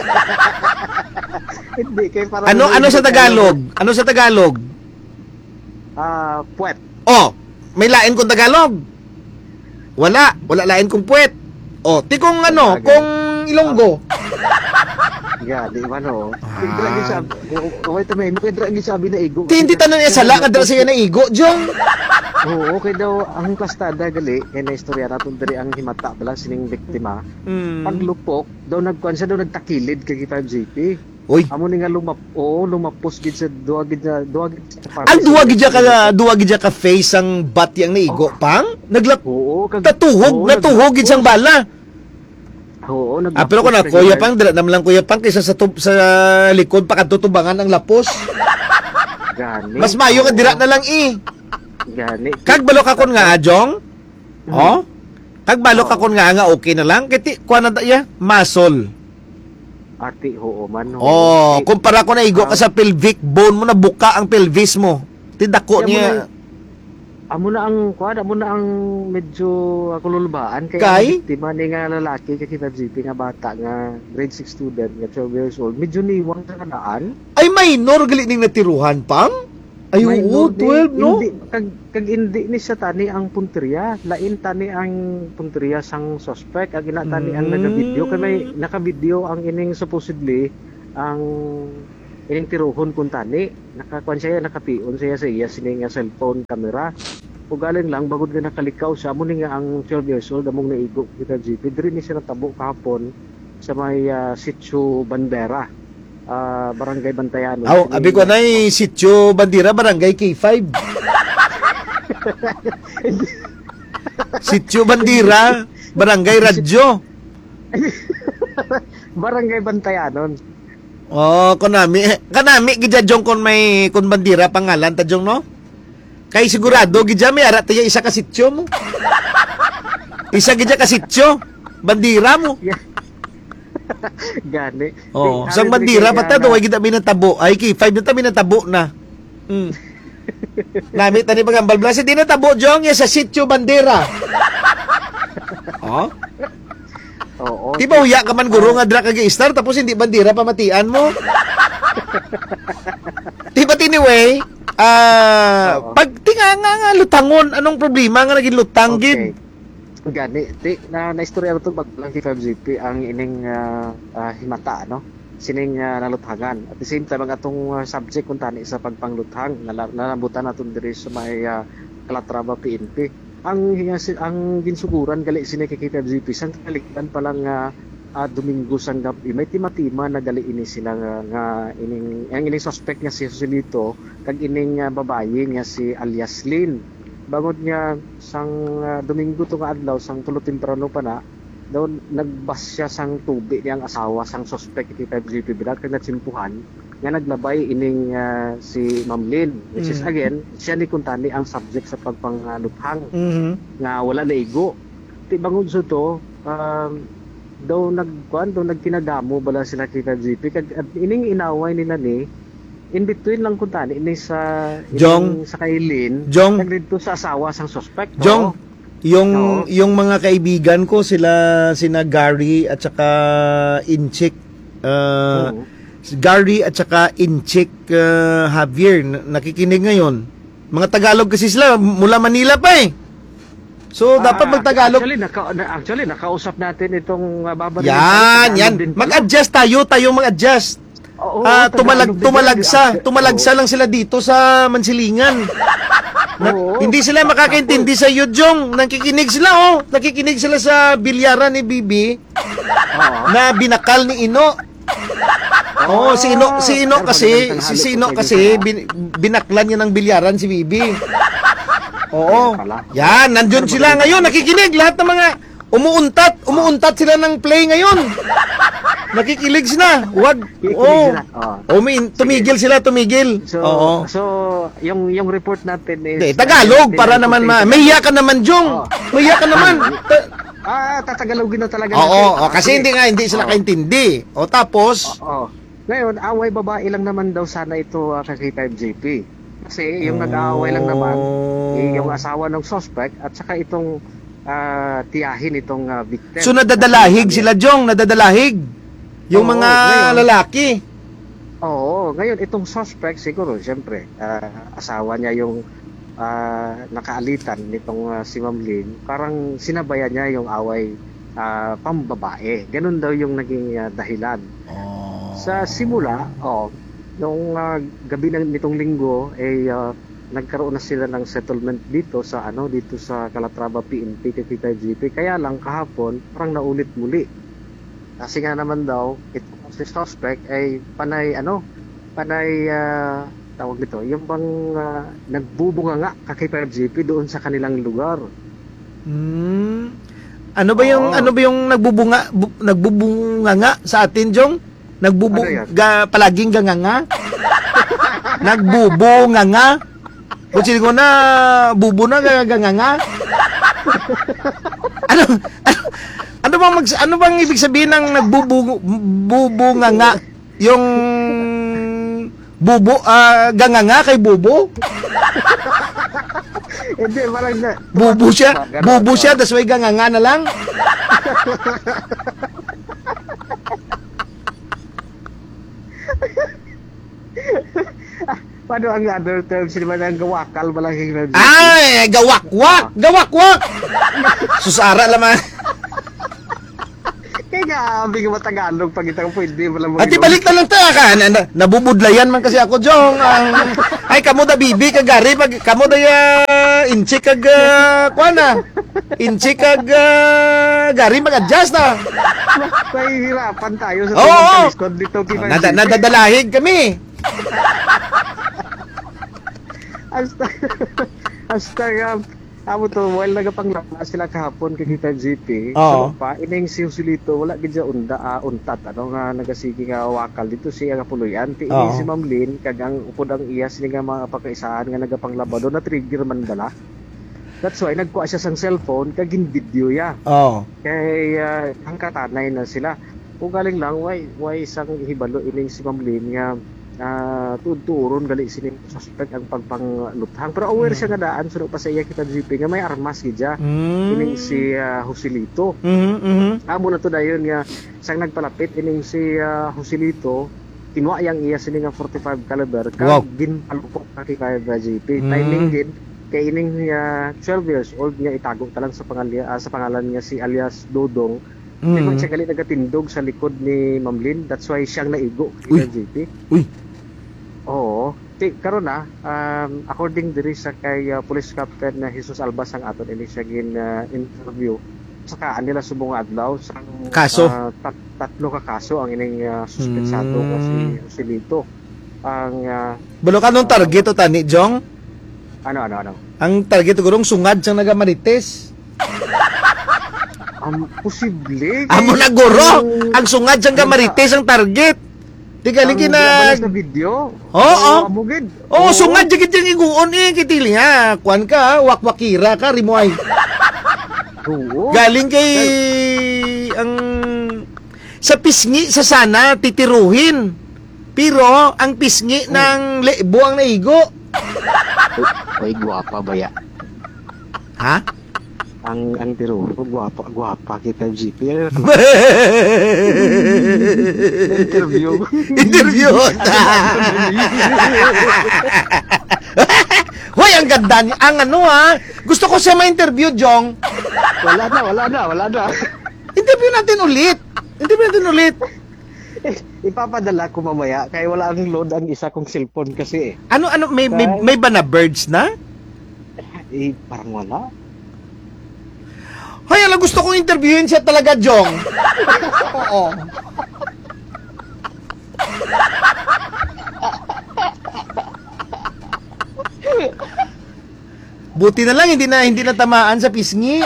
Hindi kay para Ano ano sa Tagalog? Ano sa Tagalog? Ah, uh, puwet. Oh, may lain kung Tagalog. Wala, wala lain kung puwet. Oh, ti kung ano, kung Ilonggo. Yeah, di ba no? Kaya gi sabi, wait a minute, kaya gi sabi na igo. Ti hindi tanan niya sala kadra siya na igo, Jong. Oo, okay daw ang kastada gali kay na istorya naton diri ang himata bala sining biktima. Mm. Paglupok daw nagkuan siya daw nagtakilid kay K five J P. Uy. Amo ni nga lumap, oo, lumapos gid sa duwa gid na duwa gid sa ang duwa gid ka duwa gid ka face ang bat yang naigo oh. Pang naglap. Oo, kag tatuhog, natuhog gid sang bala. Oo, nag ah, pero kung na kuya pang dira naman lang kuya pang kaysa sa tub, sa likod pa katutubangan ang lapos. Gani. Mas mayo nga dira na lang i. Gani. Kag balok akon nga Jong. Mm-hmm. Oh. Kag balok akon nga nga okay na lang kiti kuan na ya muscle. Ati oo man. Oh, kumpara ko na igo ka sa pelvic bone mo na buka ang pelvis mo. Tidako niya. amo na ang kuan, amo na ang medyo uh, kululbaan kay Kay? ang biktima ni nga lalaki kay five G P nga bata nga grade six student nga twelve years old. Medyo niwang sa kanaan. Ay, minor gali ning natiruhan, pang? Ay, oo, Minor ni- twelve, no? Hindi, kag, kag hindi ni siya tani ang punteriya. Lain tani ang punteriya sang suspect. Ang ina tani ang Mm. naka-video. Kay may naka-video ang ining supposedly ang ining tiruhon kun tani. Nakakuan siya, nakapion siya sa iya sining nga cellphone camera. O galing lang bagod nga nakalikaw siya mo ni nga ang twelve years old among naigo kita G P. Diri ni siya natabo kahapon sa may uh, Sitio Bandera. Ah, Barangay Bantayanon. Aw, Sining- abi ko na Sitio Bandira, Barangay K five. Sitio Bandira, Barangay Radyo. Barangay Bantayanon. Oh, konami. Kanami gidya jong kon may kon bandira pangalan ta jong no? Kay sigurado gidya may ara tayo isa ka sitio mo. Isa gidya ka sitio. Bandira mo. Gani. Oh, Di, sang hari bandira diri pa ta kaya do gid mi natabo. Ay K five na ta mi natabo na. Hmm. Nami tani pagambal blase di natabo jong ya sa sitio Bandera. Oh? Oo. Di ba uya ka man guro nga dra ka gi-star tapos hindi bandira pamatian mo? Di ba anyway, ah, pag tinga nga nga lutangon, anong problema nga naging lutang gid? Gani, ti na naistorya to bag lang kay five G P ang ining ah, ah, himata no. Sining uh, naluthangan. At the same time ang atong uh, subject kun tani sa pagpangluthang nala- nalambutan naton diri sa may uh, Calatrava P N P. Ang hingas- ang ginsuguran gali sini kay five G P sang kalikdan pa lang uh, uh, Domingo sang gabi may tima-tima na gali ini sila nga, nga ining ang ining suspect nga si Joselito kag ining uh, babaye nga si alias Lynn. Bangod niya sang uh, Domingo to nga adlaw sang tulo temprano pa na daw nagbas siya sang tubi niyang asawa sang suspect kay five G P bilang kag natsimpuhan nga naglabay ining uh, si Ma'am Lynn which is Mhm. again siya ni kuntani ang subject sa pagpangluthang Mhm. nga wala na igo. Ti bangod so to um, daw nagkuan daw nagkinadamo bala sila kay five G P kag at ining inaway nila ni in between lang kuntani ini sa Jong. ining sa kay Lynn Jong. nagdito sa asawa sang suspect. Jong, Oo. yung Oo. yung mga kaibigan ko sila sina Gary at saka Inchik uh, Oo. Gary at saka Inchik uh, Javier na- nakikinig ngayon. Mga Tagalog kasi sila mula Manila pa eh. So dapat Ah, magtagalog. Actually, naka, na, actually nakausap natin itong uh, babae. Yan, yan. Mag-adjust tayo, tayo mag-adjust. Oo, Ah, Tagalog tumalag din tumalagsa, yan. tumalagsa lang sila dito sa Mansilingan. Na- Oo. hindi sila makakaintindi sa Yujong. Nakikinig sila oh. Nakikinig sila sa bilyaran ni Bibi na binakal ni Ino. Oh, si Ino, si Ino kasi, si, si Ino kasi bin, binaklan niya ng bilyaran si Bibi. Oo. Yan, nandun sila ngayon, nakikinig lahat ng mga umuuntat, umuuntat sila ng play ngayon. Nakikilig sila. Wag. Oh. sila. Oo. Oh, may- tumigil sila, tumigil. So, Oo. so yung yung report natin is Hindi, Tagalog para naman ma. Mahiya ka naman, Jong. Mahiya ka naman. Ta- Ah, tatagalogin na talaga Oo, oh, kasi hindi nga hindi sila kaintindi. O tapos, Oo. Ngayon, away babae lang naman daw sana ito uh, kay five G P. Kasi yung nag-aaway lang naman, eh, yung asawa ng suspect at saka itong ah, tiyahin itong uh, victim. so nadadalahig sila, Jong, nadadalahig. Yung Oo, mga ngayon. lalaki. Oo, ngayon itong suspect siguro, siyempre, ah, asawa niya yung ah, nakaalitan nitong ah, si Ma'am Lynn, parang sinabayan niya yung away ah, pambabae. Ganun daw yung naging ah, dahilan. Sa simula, oh, nung ah, gabi ng nitong linggo, eh ah, nagkaroon na sila ng settlement dito sa ano dito sa Calatrava P N P kay five G P. Kaya lang kahapon parang naulit muli. Kasi nga naman daw, itong si suspect ay panay ano, panay ah, tawag dito, yung bang uh, nagbubunga nga kay five G P doon sa kanilang lugar. Hmm. Ano ba yung Oo. ano ba yung nagbubunga bu- nagbubunga nga sa atin, Jong? Nagbubu Ano yan? ga, palaging ganganga? Nagbubunga nga? Kutsi ko na bubo na ga- ganganga? ano, ano ano bang mag, ano bang ibig sabihin ng nagbubunga nga? Yung bubo ah, ganganga kay bubo? Hindi, parang na... Bubo siya. Bubo siya, das way ganganga na lang. Paano ang other terms naman ang gawakal malaki na dito? Ay, gawakwak! Gawakwak! Susara laman. Kaya nga, aming matagalog pag itang pwede mo lang At ibalik na lang ta ka. Na, na, nabubudlayan man kasi ako, Jong. Ang, ay, kamo da bibi kag gari. Pag, kamo da ya inchi kag, uh, kuha na. Inchi kag, uh, gari mag-adjust na. Nahihirapan tayo sa Oo, oo. taliskod dito. Nada, nadadalahig kami. Hasta, hasta nga, amo to, while nagapanglapas sila kahapon kay Kita G P, Oo. so pa, ining si Joselito, wala gid siya unda, uh, untat, ano nga, nagasigi nga wakal dito siya nga puluyan, ti ini Oo. si Ma'am Lynn, kagang upod ang iyas ni nga mga pagkaisahan nga nagapanglabado, na trigger man bala. That's why, nagkuha siya sang cellphone, kagin video ya. Oo. Kay, uh, ang katanay na sila. Kung galing lang, why, why isang hibalo ining si Ma'am Lynn nga, uh, tuturon gali sining suspect ang pagpangluthang pero aware siya nga daan suno pa sa iya Kita G P nga may armas gidya Mm. ining si uh, Joselito. Mhm, mhm. Amo na to dayon nga sang nagpalapit ining si uh, Joselito kinwa yang iya sini nga forty-five caliber kag Wow. ginpalupok na kay Kaya G P. Mm. Timing gid kay ining uh, twelve years old nga itago talang sa pangalan uh, sa pangalan nga si alias Dodong. Mm. Mm. Siya gali nagatindog sa likod ni Ma'am Lynn. That's why siyang naigo kay Uy. G P. Uy. Oo. Ti karon na um, according diri sa kay uh, Police Captain na Jesus Albas ang aton ini siya gin uh, interview saka nila subong adlaw sa Kaso? uh, tat, tatlo ka kaso ang ining uh, suspetsado Mm. nga si Joselito. Ang uh, Balo ka nung target o tani, Jong? ano ano ano. Ang target gurong sungad siyang nagamarites. Um, posible. Amo na guro. Ang sungad siyang gamarites ang target. Di galing Ang kina... ginabalas na video. Oo. amo gid. Oo, sungad jigit yung iguon eh. Kitili ha. Kuan ka, wakwakira ka, rimuay. Oo. Galing kay... ang... Sa pisngi, sa sana, titiruhin. Pero, ang pisngi ng lebo ang naigo. Oy, guwapa ba ya? Ha? Ang ang tiro, guwapa, guwapa kita G P. Interview. Interview. Hoy, ang ganda niya. Ang ano ha? Gusto ko siya ma-interview, Jong. Wala na, wala na, wala na. Interview natin ulit. Interview natin ulit. Ipapadala ko mamaya kaya wala ang load ang isa kong cellphone kasi eh. Ano, ano, may, may, may ba na birds na? Eh, parang wala. Hoy, alam, gusto kong interviewin siya talaga, Jong. Oo. Buti na lang hindi na hindi na tamaan sa pisngi.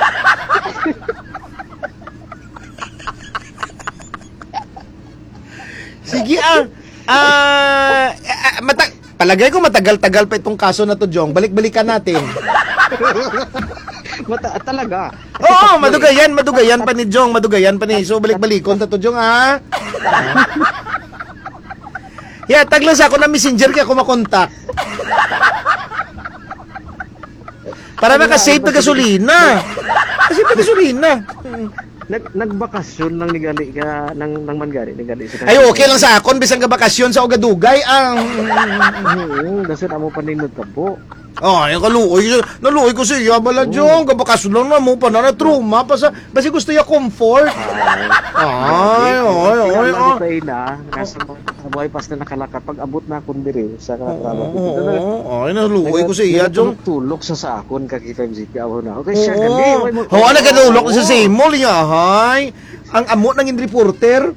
Sige ah. Ah, ah, mata- palagay ko matagal-tagal pa itong kaso na to, Jong. Balik-balikan natin. Mata talaga. Oo, madugayan, madugayan pa ni Jong, madugayan pa ni. So balik-balikon ta to, Jong, ha? Yeah, taglas ako na messenger kaya ako makontak. Para makasave na gasolina. Kasave na gasolina. Nag nagbakasyon lang ni gali ka nang nang mangari ni gali sa. Ay, okay lang sa akon bisang ka bakasyon sa Ogadugay ang. Oo, dason amo paninod ka po. Oh, yung kaluoy. Naluoy ko siya. Bala, Jong. Kabakasyon lang na mo pa na na trauma. Basta, basta gusto niya comfort. Ay, ay, ay, Ano ay. tayo na, nasa buhay pas na nakalakad, pag abot na akong diri sa Oo, oo, ay, naluoy ko siya, Jong. Tulok sa sakon kag five G P ako na. Okay, siya gali. Oo, oo, nagadulok sa simol niya, hay. Ang amot ng reporter.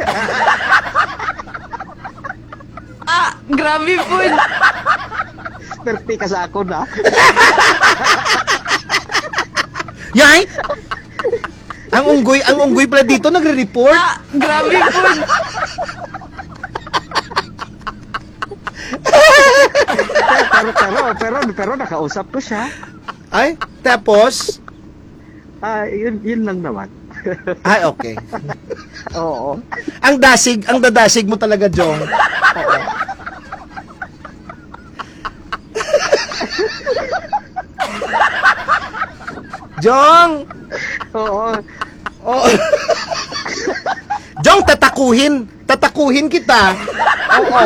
Ah, grabe po. Perti ka sa ako na. Yay! Ang unggoy, ang unggoy pala dito nagre-report. Ah, grabe po. pero pero pero pero nakausap ko siya. Ay, tapos? Ah, yun yun lang naman. Ay, okay. Oo. Ang dasig, ang dadasig mo talaga, Jong. Jong! Oo. Oh. Jong, tatakuhin. Tatakuhin kita. Oo.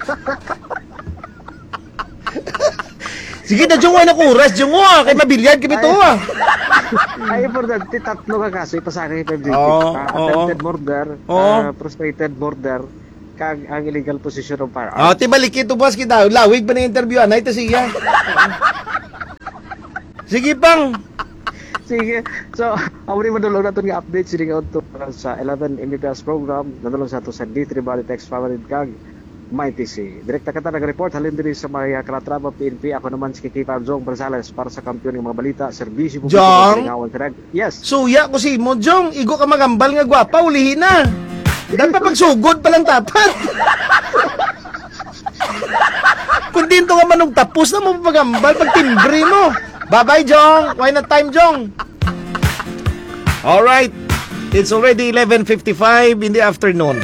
Sige na, Jong, wala na oras. Jong, ah. Kay mabilyad kami to, ah. Ay, importante, tatlo ka kaso, ipasakay five G P. Oo, Uh, oo. attempted murder, Oo. uh, frustrated murder, kag ang illegal possession of firearms. Oh, tibalik ito, boss, kita. Lawig pa na interview, anay, ito siya. Sige, pang. Sige. So, ako rin madulong natin nga update sila nga ito sa eleven M B P S program. Nadulong sa ito sa D three Body Text Favorite Kag Mighty C. Direkta ka ta nag-report. Halin din sa mga Kalatrava P N P. Ako naman si Kikita Jong Barzales para sa kampiyon ng mga balita. Servisyo po. Jong? Yes. Suya ko si mo, Jong. Igo ka magambal nga gwapa, ulihin na. Dahil pa pagsugod pa lang tapat. Kung dinto nga manong tapos na mo pagambal, pag timbre mo. Bye-bye, Jong. Why not time, Jong? Alright. It's already eleven fifty-five in the afternoon.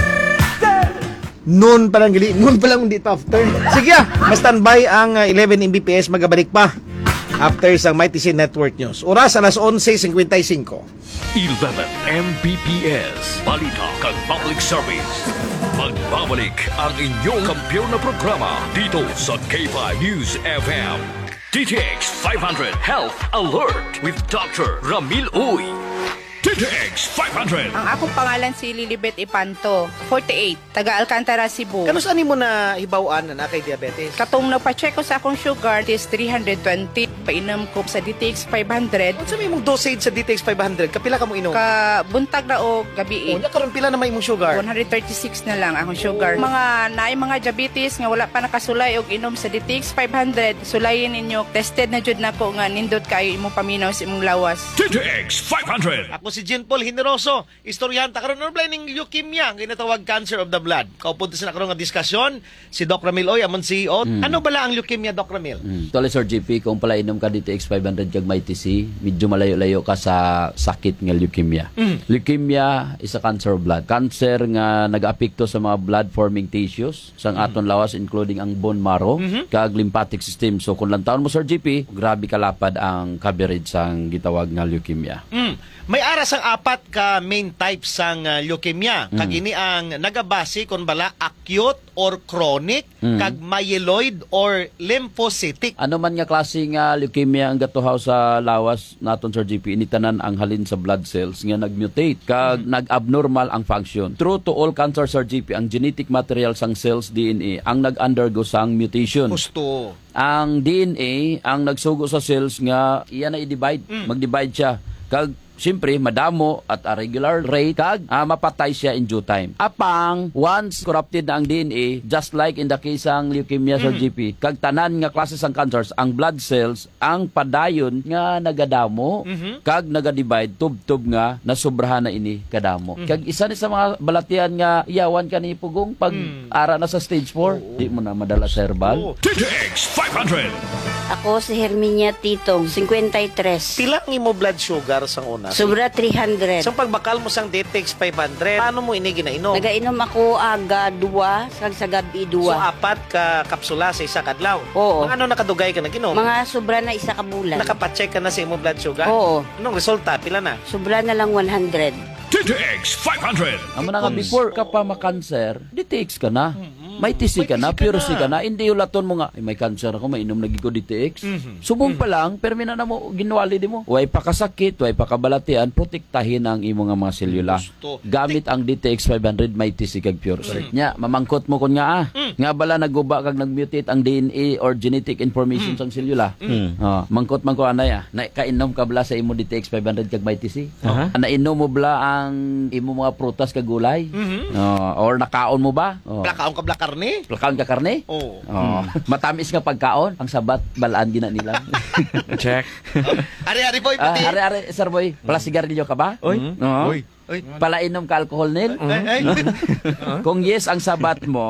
Noon pa lang, gali. Noon pa lang, hindi pa after. Sige ah, ma-standby ang uh, eleven M B P S, magabalik pa. After sa Mighty C Network News. Oras, alas eleven fifty-five. eleven M B P S. Balita kag Public Service. Magbabalik ang inyong kampiyon na programa dito sa K five News F M. D T X five hundred Health Alert with Doctor Ramil Uy. D T X five hundred. Ang akong pangalan si Lilibet Ipanto, forty-eight, taga Alcantara, Cebu. Kano saan mo na hibawaan na na kay diabetes? Katong nagpa-check ko sa akong sugar is three hundred twenty. Painom ko sa D T X five hundred. Ano sabi mong dosage sa D T X five hundred? Kapila ka mo inom? Ka buntag na o gabi. O, karon pila na may imong sugar? one thirty-six na lang akong sugar. Mga naay mga diabetes nga wala pa nakasulay og inom sa D T X five hundred, sulayin ninyo. Tested na jud nako nga nindot kayo imong paminaw sa imong lawas. D T X five hundred. Ako si Jean Paul Generoso, istoryanta karon ano ba ning leukemia, ang ginatawag cancer of the blood. Kaupunta sa karon nga diskusyon si Doc Ramil Oy, amon C E O. Mm. Ano bala ang leukemia, Doc Ramil? Mm. Tuloy, Sir G P, kung pala inom ka D T X five hundred kag Mighty C, medyo malayo-layo ka sa sakit nga leukemia. Mm. Leukemia is a cancer of blood. Cancer nga nag-apekto sa mga blood-forming tissues sang Mm. aton lawas, including ang bone marrow, Mhm. kag lymphatic system. So kung lantaon mo, Sir G P, grabe kalapad ang coverage sang gitawag nga leukemia. Mm. May aras ang apat ka main types sang uh, leukemia. Mm. Kag ini ang nagabase kon bala acute or chronic, Mm. kag myeloid or lymphocytic. Ano man nga klase nga leukemia ang gatuhaw sa lawas naton, Sir G P, initanan ang halin sa blood cells nga nag-mutate kag nag-abnormal ang function. True to all cancer, Sir G P, ang genetic material sang cells D N A ang nag-undergo sang mutation. Gusto. Ang D N A ang nagsugo sa cells nga iya na i-divide, Mm. mag-divide siya. Kag siyempre, madamo at a regular rate kag ah, mapatay siya in due time. Apang, once corrupted na ang D N A, just like in the case ng leukemia, Sir Mm. G P, kag tanan nga klase sang cancers, ang blood cells, ang padayon nga nagadamo, Mhm. kag nagadivide, tub-tub nga, nasubrahan na ini kadamo. Mhm. Kag isa ni sa mga balatian nga iyawan ka ni Pugong pag Mm. ara na sa stage four, di mo na madala sa herbal. D T X five hundred. Ako si Herminia Titong, fifty-three. Pila ang imo blood sugar sang una? Sobra three hundred. Sa pagbakal mo sang D T X five hundred, paano mo ini ginainom? Nagainom ako aga duwa, kag sa gabi So, duwa. apat ka kapsula sa isa kadlaw. Oo. Mga ano nakadugay ka naginom? Mga sobra na isa ka bulan. Nakapacheck ka na sa imo blood sugar? Oo. Anong resulta? Pila na? Sobra na lang one hundred. D T X five hundred. Amo na nga, before ka pa makanser, D T X ka na. May T C ka na, pure C ka na. Hindi ulaton mo nga, ay may cancer ako, mainom lagi ko D T X. Mhm. Subong pa lang, pero mina na mo, ginuwali di mo. Way pa kasakit, way pa kabalatian, protektahin ang imo nga mga selula. Gusto. Gamit ang D T X five hundred, may T C kag pure C. Nya, mamangkot mo kun nga ah. Nga bala naguba kag nagmutate ang D N A or genetic information sang selula. Oh, mangkot man ko anay ah. Na kainom ka bala sa imo D T X five hundred kag may T C. Aha. Nainom mo bala ang imo mga prutas kag gulay. Mhm. Oh, or nakaon mo ba? Oh. Plakaon ka bla karne? Plakaon ka karne? Oo. Oh. Matamis nga pagkaon, ang sabat balaan gina nila. Check. Ari-ari boy, Ah, pati. are are sir boy, pala sigarilyo ka ba? Oy. Oo. Oy. Oy. Pala inom ka alcohol nil? Ay, ay. Kung yes ang sabat mo,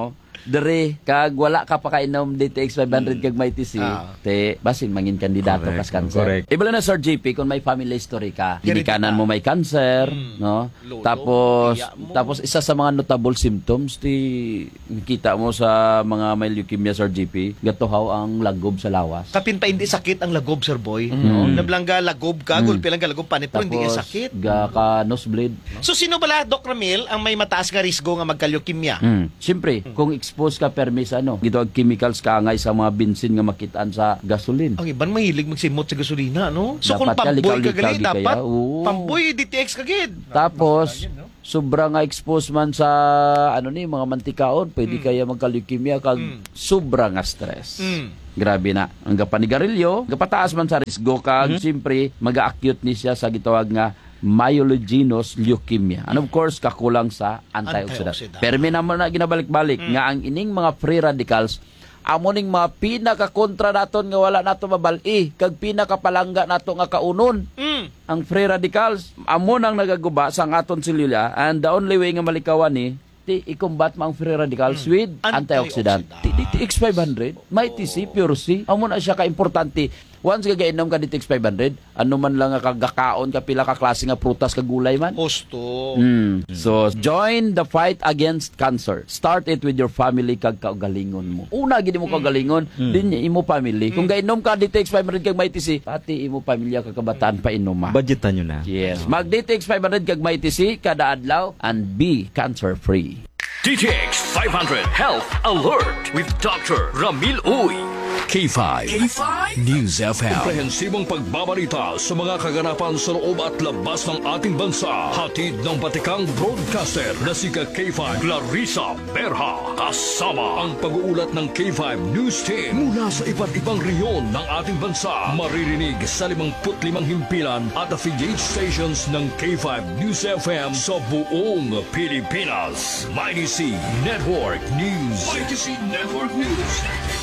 dere kag wala ka pa kainom D T X five hundred kag may T C, Ah. te basin mangin kandidato Correct, kas cancer. correct. Ibala na Sir J P kung may family history ka, hinikanan mo may cancer, no? Lolo, Tapos tiya mo. tapos isa sa mga notable symptoms ti nakita mo sa mga may leukemia Sir J P, gatuhaw ang lagob sa lawas. Kapin pa hindi sakit ang lagob, Sir Boy. Mm. No? Nablangga lagob ka, Mm. gulpi lang ka lagob panito, hindi ka sakit. ga ka nosebleed. So sino bala, Doc Ramil, ang may mataas nga risgo nga magka-leukemia? Mm. Siyempre, kung exposed ka permis ano, gito ang chemicals kaangay sa mga bensin nga makitaan sa gasoline. Ang iban mahilig magsimot sa gasolina, no? So kung Dapat ka, pamboy ka likaw-likaw gali, di kaya. dapat Oo. pamboy D T X kagid. Tapos, sobra nga exposed man sa ano ni mga mantikaon, pwede kaya magka-leukemia kag sobra nga stress. Mm. Grabe na. Ang gapanigarilyo, gapataas man sa risgo kag siyempre mag-acute ni siya sa gitawag nga myelogenous leukemia. And of course, kakulang sa antioxidant. Antioxidant. Pero may naman na ginabalik-balik nga ang ining mga free radicals amo ning mga pinaka-kontra naton nga wala nato mabal-i kag pinaka-palangga nato nga kaunon. Mm. Ang free radicals amo nang nagaguba sa aton selula, and the only way nga malikawan ni ti i-combat mga free radicals with antioxidant. D T X five hundred, may T C, pure C. Amo na siya ka-importante. Once gagainom ka D T X five hundred, ano man lang nga kagakaon ka pila ka klase nga prutas kag gulay man. Gusto. Mm. So, join the fight against cancer. Start it with your family kag kaugalingon mo. Una gid mo kaugalingon, din imo family. Kung gainom ka D T X five hundred kag may T C, pati imo pamilya kag kabataan pa inom. Budgetan nyo na. Yes. Mag D T X five hundred kag may T C kada adlaw and be cancer free. D T X five hundred Health Alert with Doctor Ramil Uy. K five, K five News F M. Komprehensibong pagbabalita sa mga kaganapan sa loob at labas ng ating bansa. Hatid ng batikang broadcaster na si K five Clarissa Berha. Kasama ang pag-uulat ng K five News Team mula sa iba't ibang rehiyon ng ating bansa. Maririnig sa limangput limang himpilan at affiliate stations ng K five News F M sa buong Pilipinas. Mighty C Network News. Mighty C Network News.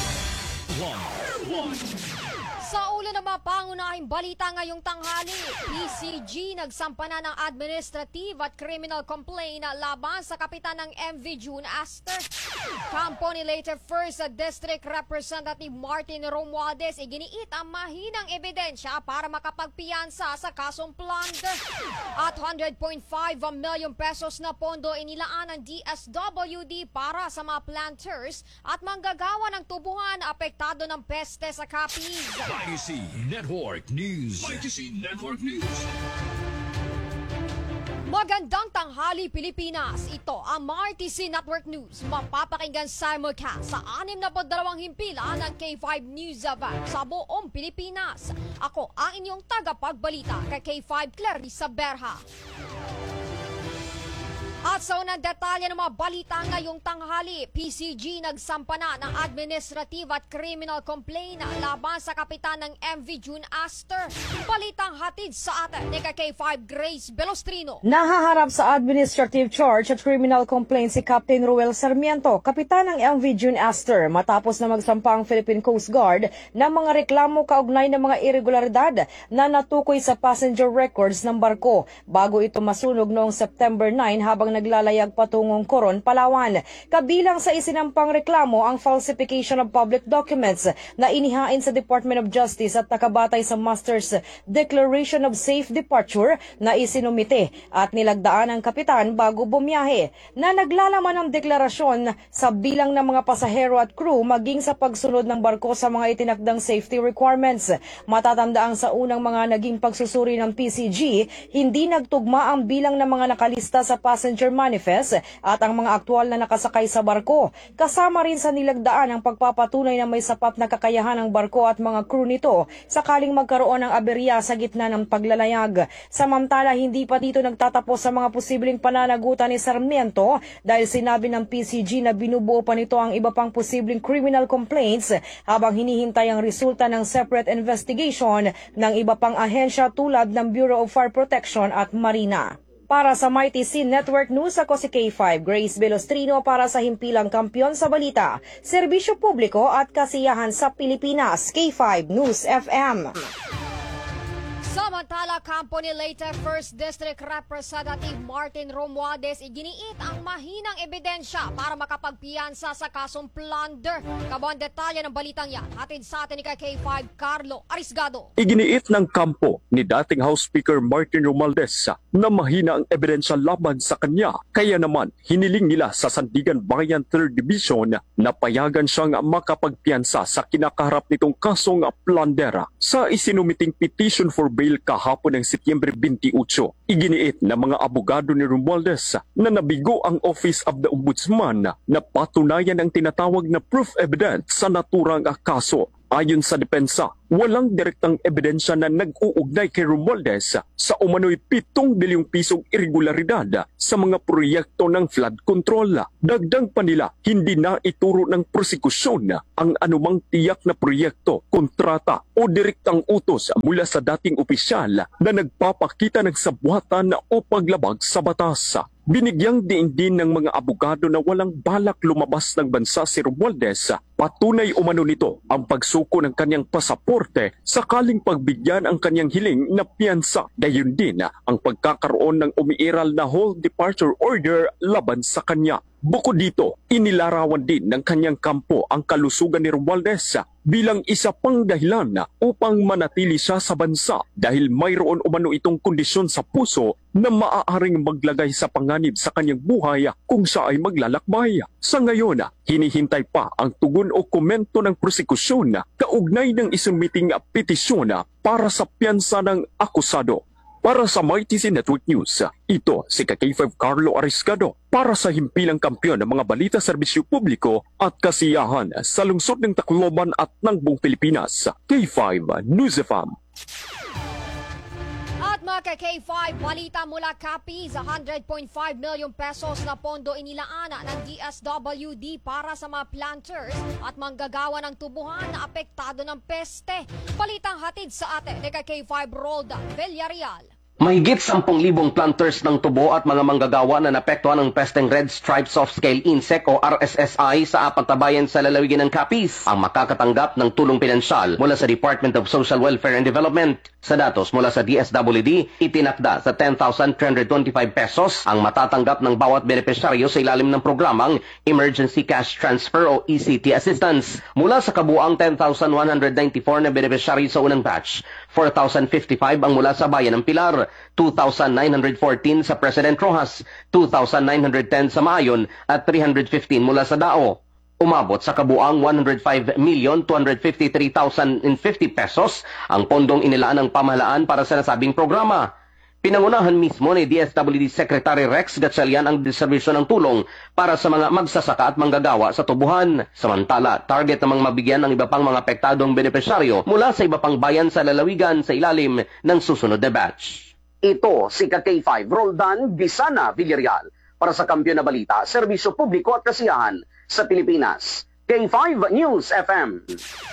Sa ulo ng mga pangunahing balita ngayong tanghali, P C G nagsampa na ng administrative at criminal complaint laban sa kapitan ng M V June Aster. Kampo ni later First District Representative Martin Romualdez iginiit ang mahinang ebidensya para makapagpiyansa sa kasong plunder. At one hundred point five million pesos na pondo inilaan ng D S W D para sa mga planters at manggagawa ng tubuhan apektado ng peste sa Capiz. Mighty C Network News. Mighty C Network News. Magandang tanghali Pilipinas. Ito ang Mighty C Network News. Mapapakinggan simulcast sa anim na dalawang himpilan ng K five News Event sa buong Pilipinas. Ako ang inyong tagapagbalita kay K five Clarissa Berha. At sa unang detalye ng mga balita ngayong tanghali, P C G nagsampa na ng administrative at criminal complaint laban sa kapitan ng M V June Aster. Balitang hatid sa atin ni K five Grace Belostrino. Nahaharap sa administrative charge at criminal complaint si Captain Ruel Sarmiento, kapitan ng M V June Aster, matapos na magsampa ang Philippine Coast Guard ng mga reklamo kaugnay ng mga irregularidad na natukoy sa passenger records ng barko bago ito masunog noong September nine habang naglalayag patungong Coron, Palawan. Kabilang sa isinampang reklamo ang falsification of public documents na inihain sa Department of Justice at nakabatay sa Master's Declaration of Safe Departure na isinumite at nilagdaan ng kapitan bago bumiyahe, na naglalaman ng deklarasyon sa bilang ng mga pasahero at crew maging sa pagsunod ng barko sa mga itinakdang safety requirements. Matatandaang sa unang mga naging pagsusuri ng P C G, hindi nagtugma ang bilang ng mga nakalista sa passenger manifest at ang mga aktual na nakasakay sa barko. Kasama rin sa nilagdaan ang pagpapatunay na may sapat na kakayahan ng barko at mga crew nito sakaling magkaroon ng aberya sa gitna ng paglalayag. Samantala, hindi pa dito nagtatapos sa mga posibleng pananagutan ni Sarmiento dahil sinabi ng P C G na binubuo pa nito ang iba pang posibleng criminal complaints habang hinihintay ang resulta ng separate investigation ng iba pang ahensya tulad ng Bureau of Fire Protection at Marina. Para sa Mighty C Network News, ako si K five Grace Belostrino para sa himpilang kampiyon sa balita, serbisyo publiko at kasiyahan sa Pilipinas. K five News F M. Samantala, kampo ni Leyte first District Representative Martin Romualdez iginiit ang mahinang ebidensya para makapagpiyansa sa kasong plunder. Kabang detalye ng balitang yan, hatid sa atin ni K five Carlo Arisgado. Iginiit ng kampo ni dating House Speaker Martin Romualdez na mahina ang ebidensya laban sa kanya. Kaya naman, hiniling nila sa Sandigan Bayan third Division na payagan siyang makapagpiyansa sa kinakaharap nitong kasong plunder. Sa isinumiting petition for bail kahapon ng Setyembre twenty-eight, iginiit na mga abogado ni Romualdez na nabigo ang Office of the Ombudsman na patunayan ang tinatawag na proof evidence sa naturang kaso. Ayon sa depensa, walang direktang ebidensya na nag-uugnay kay Romualdez sa umano'y pitong bilyong pisong irregularidad sa mga proyekto ng flood control. Dagdag pa nila, hindi na ituro ng prosekusyon ang anumang tiyak na proyekto, kontrata o direktang utos mula sa dating opisyal na nagpapakita ng sabuatan o paglabag sa batas. Binigyang diin din ng mga abogado na walang balak lumabas ng bansa si Romualdez. Patunay umano nito ang pagsuko ng kanyang pasaporte sakaling pagbigyan ang kanyang hiling na piyansa. Gayon din ang pagkakaroon ng umiiral na whole departure order laban sa kanya. Bukod dito, inilarawan din ng kanyang kampo ang kalusugan ni Romualdez bilang isa pang dahilan upang manatili siya sa bansa dahil mayroon umano itong kondisyon sa puso na maaaring maglagay sa panganib sa kanyang buhay kung siya ay maglalakbay. Sa ngayon, hinihintay pa ang tugon o komento ng prosekusyon kaugnay ng isumiting petisyon para sa piyansa ng akusado. Para sa My T C Network News, ito si K five Carlo Arisgado para sa himpilang kampyon ng mga balita serbisyo publiko at kasiyahan sa lungsod ng Tacloban at ng buong Pilipinas. K five News F M. At mga K five, balita mula Capiz, one hundred point five million pesos na pondo inilaana ng D S W D para sa mga planters at manggagawa ng tubuhan na apektado ng peste. Balitang hatid sa atin ni K five Roldan Villarreal. Mahigit sampung libong planters ng tubo at mga manggagawa na napektuhan ng pesteng Red Stripe Soft Scale Insect o R S S I sa apat na bayan sa lalawigan ng Capiz ang makakatanggap ng tulong pinansyal mula sa Department of Social Welfare and Development. Sa datos mula sa D S W D, itinakda sa ten thousand three hundred twenty-five pesos ang matatanggap ng bawat benepisyaryo sa ilalim ng programang Emergency Cash Transfer o E C T Assistance. Mula sa kabuang ten thousand one hundred ninety-four na benepisyaryo sa unang batch, four thousand fifty-five ang mula sa bayan ng Pilar, two thousand nine hundred fourteen sa President Rojas, two thousand nine hundred ten sa Maayon at three hundred fifteen mula sa Dao. Umabot sa kabuang one hundred five million two hundred fifty-three thousand fifty pesos ang pondong inilaan ng pamahalaan para sa nasabing programa. Pinangunahan mismo ni D S W D Secretary Rex Gatchalian ang distribusyon ng tulong para sa mga magsasaka at manggagawa sa tubuhan. Samantala, target namang mabigyan ng iba pang mga apektadong benepisyaryo mula sa iba pang bayan sa lalawigan sa ilalim ng susunod na batch. Ito si K five Roldan Bisana Villarreal para sa Kampiyon na Balita, Serbisyo Publiko at Kasiyahan sa Pilipinas. K five News F M.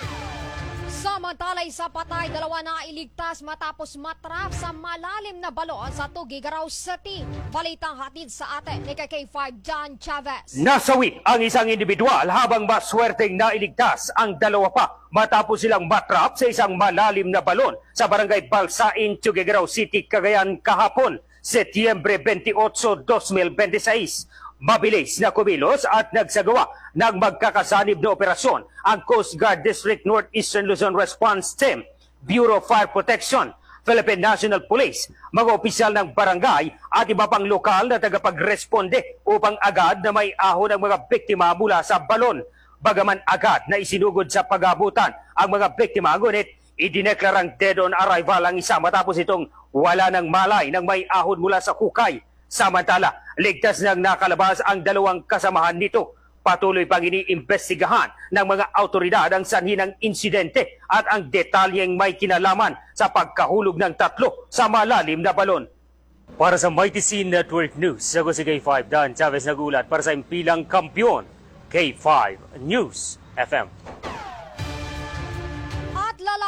Samantala, isa patay, dalawa na iligtas matapos matrap sa malalim na balon sa Tuguegarao City. Balitang hatid sa atin ni K five John Chavez. Nasawi ang isang individual habang maswerteng nailigtas ang dalawa pa matapos silang matrap sa isang malalim na balon sa barangay Balsain, Tuguegarao City, Cagayan kahapon, Setyembre twenty-eight, twenty twenty-six. Mabilis na kumilos at nagsagawa ng magkakasanib na operasyon ang Coast Guard District Northeastern Luzon Response Team, Bureau of Fire Protection, Philippine National Police, mga opisyal ng barangay at iba pang lokal na tagapagresponde upang agad na may ahon ang mga biktima mula sa balon. Bagaman agad na isinugod sa pag-abutan ang mga biktima, ngunit idineklarang dead on arrival ang isa matapos itong wala ng malay ng may ahon mula sa hukay. Samantala, ligtas nang nakalabas ang dalawang kasamahan nito. Patuloy pang iniimbestigahan ng mga autoridad ang sanhi ng insidente at ang detalyeng may kinalaman sa pagkahulog ng tatlo sa malalim na balon. Para sa My T C Network News, ako si K five Dan Chavez nagulat para sa impilang kampiyon, K five News F M. At lalaki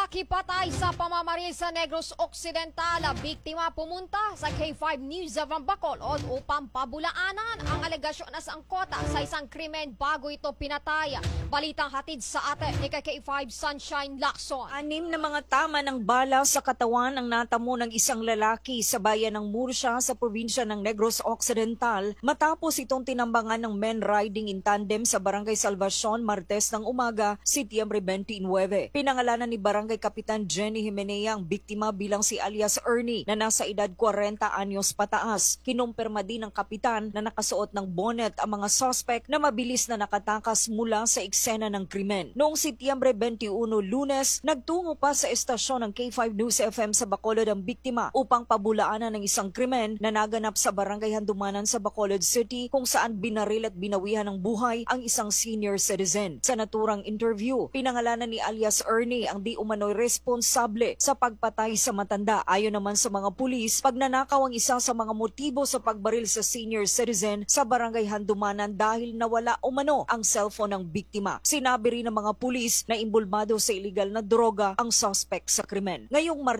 Nakipatay sa pamamaril sa Negros Occidental. Biktima pumunta sa K five News of Bacolod upang pabulaanan ang alegasyon na sangkota sa isang krimen bago ito pinatay. Balitang hatid sa atin ni K five Sunshine Lacson. Anim na mga tama ng bala sa katawan ang natamo ng isang lalaki sa bayan ng Murcia sa probinsya ng Negros Occidental matapos itong tinambangan ng men riding in tandem sa Barangay Salvacion Martes ng umaga, Setyembre twenty-nine. Pinangalanan ni Barangay Kapitan Jenny Jimenea ang biktima bilang si alias Ernie na nasa edad forty anyos pataas. Kinumpirma din ng kapitan na nakasuot ng bonnet ang mga suspect na mabilis na nakatakas mula sa eksena ng krimen. Noong Setyembre twenty-one, Lunes, nagtungo pa sa estasyon ng K five News F M sa Bacolod ang biktima upang pabulaanan ng isang krimen na naganap sa Barangay Handumanan sa Bacolod City kung saan binaril at binawihan ng buhay ang isang senior citizen. Sa naturang interview, pinangalanan ni alias Ernie ang di umano'y responsable sa pagpatay sa matanda. Ayon naman sa mga pulis, pagnanakaw ang isa sa mga motibo sa pagbaril sa senior citizen sa Barangay Handumanan dahil nawala umano ang cellphone ng biktima. Sinabi rin ng mga pulis na imbulmado sa iligal na droga ang suspect sa krimen. Ngayong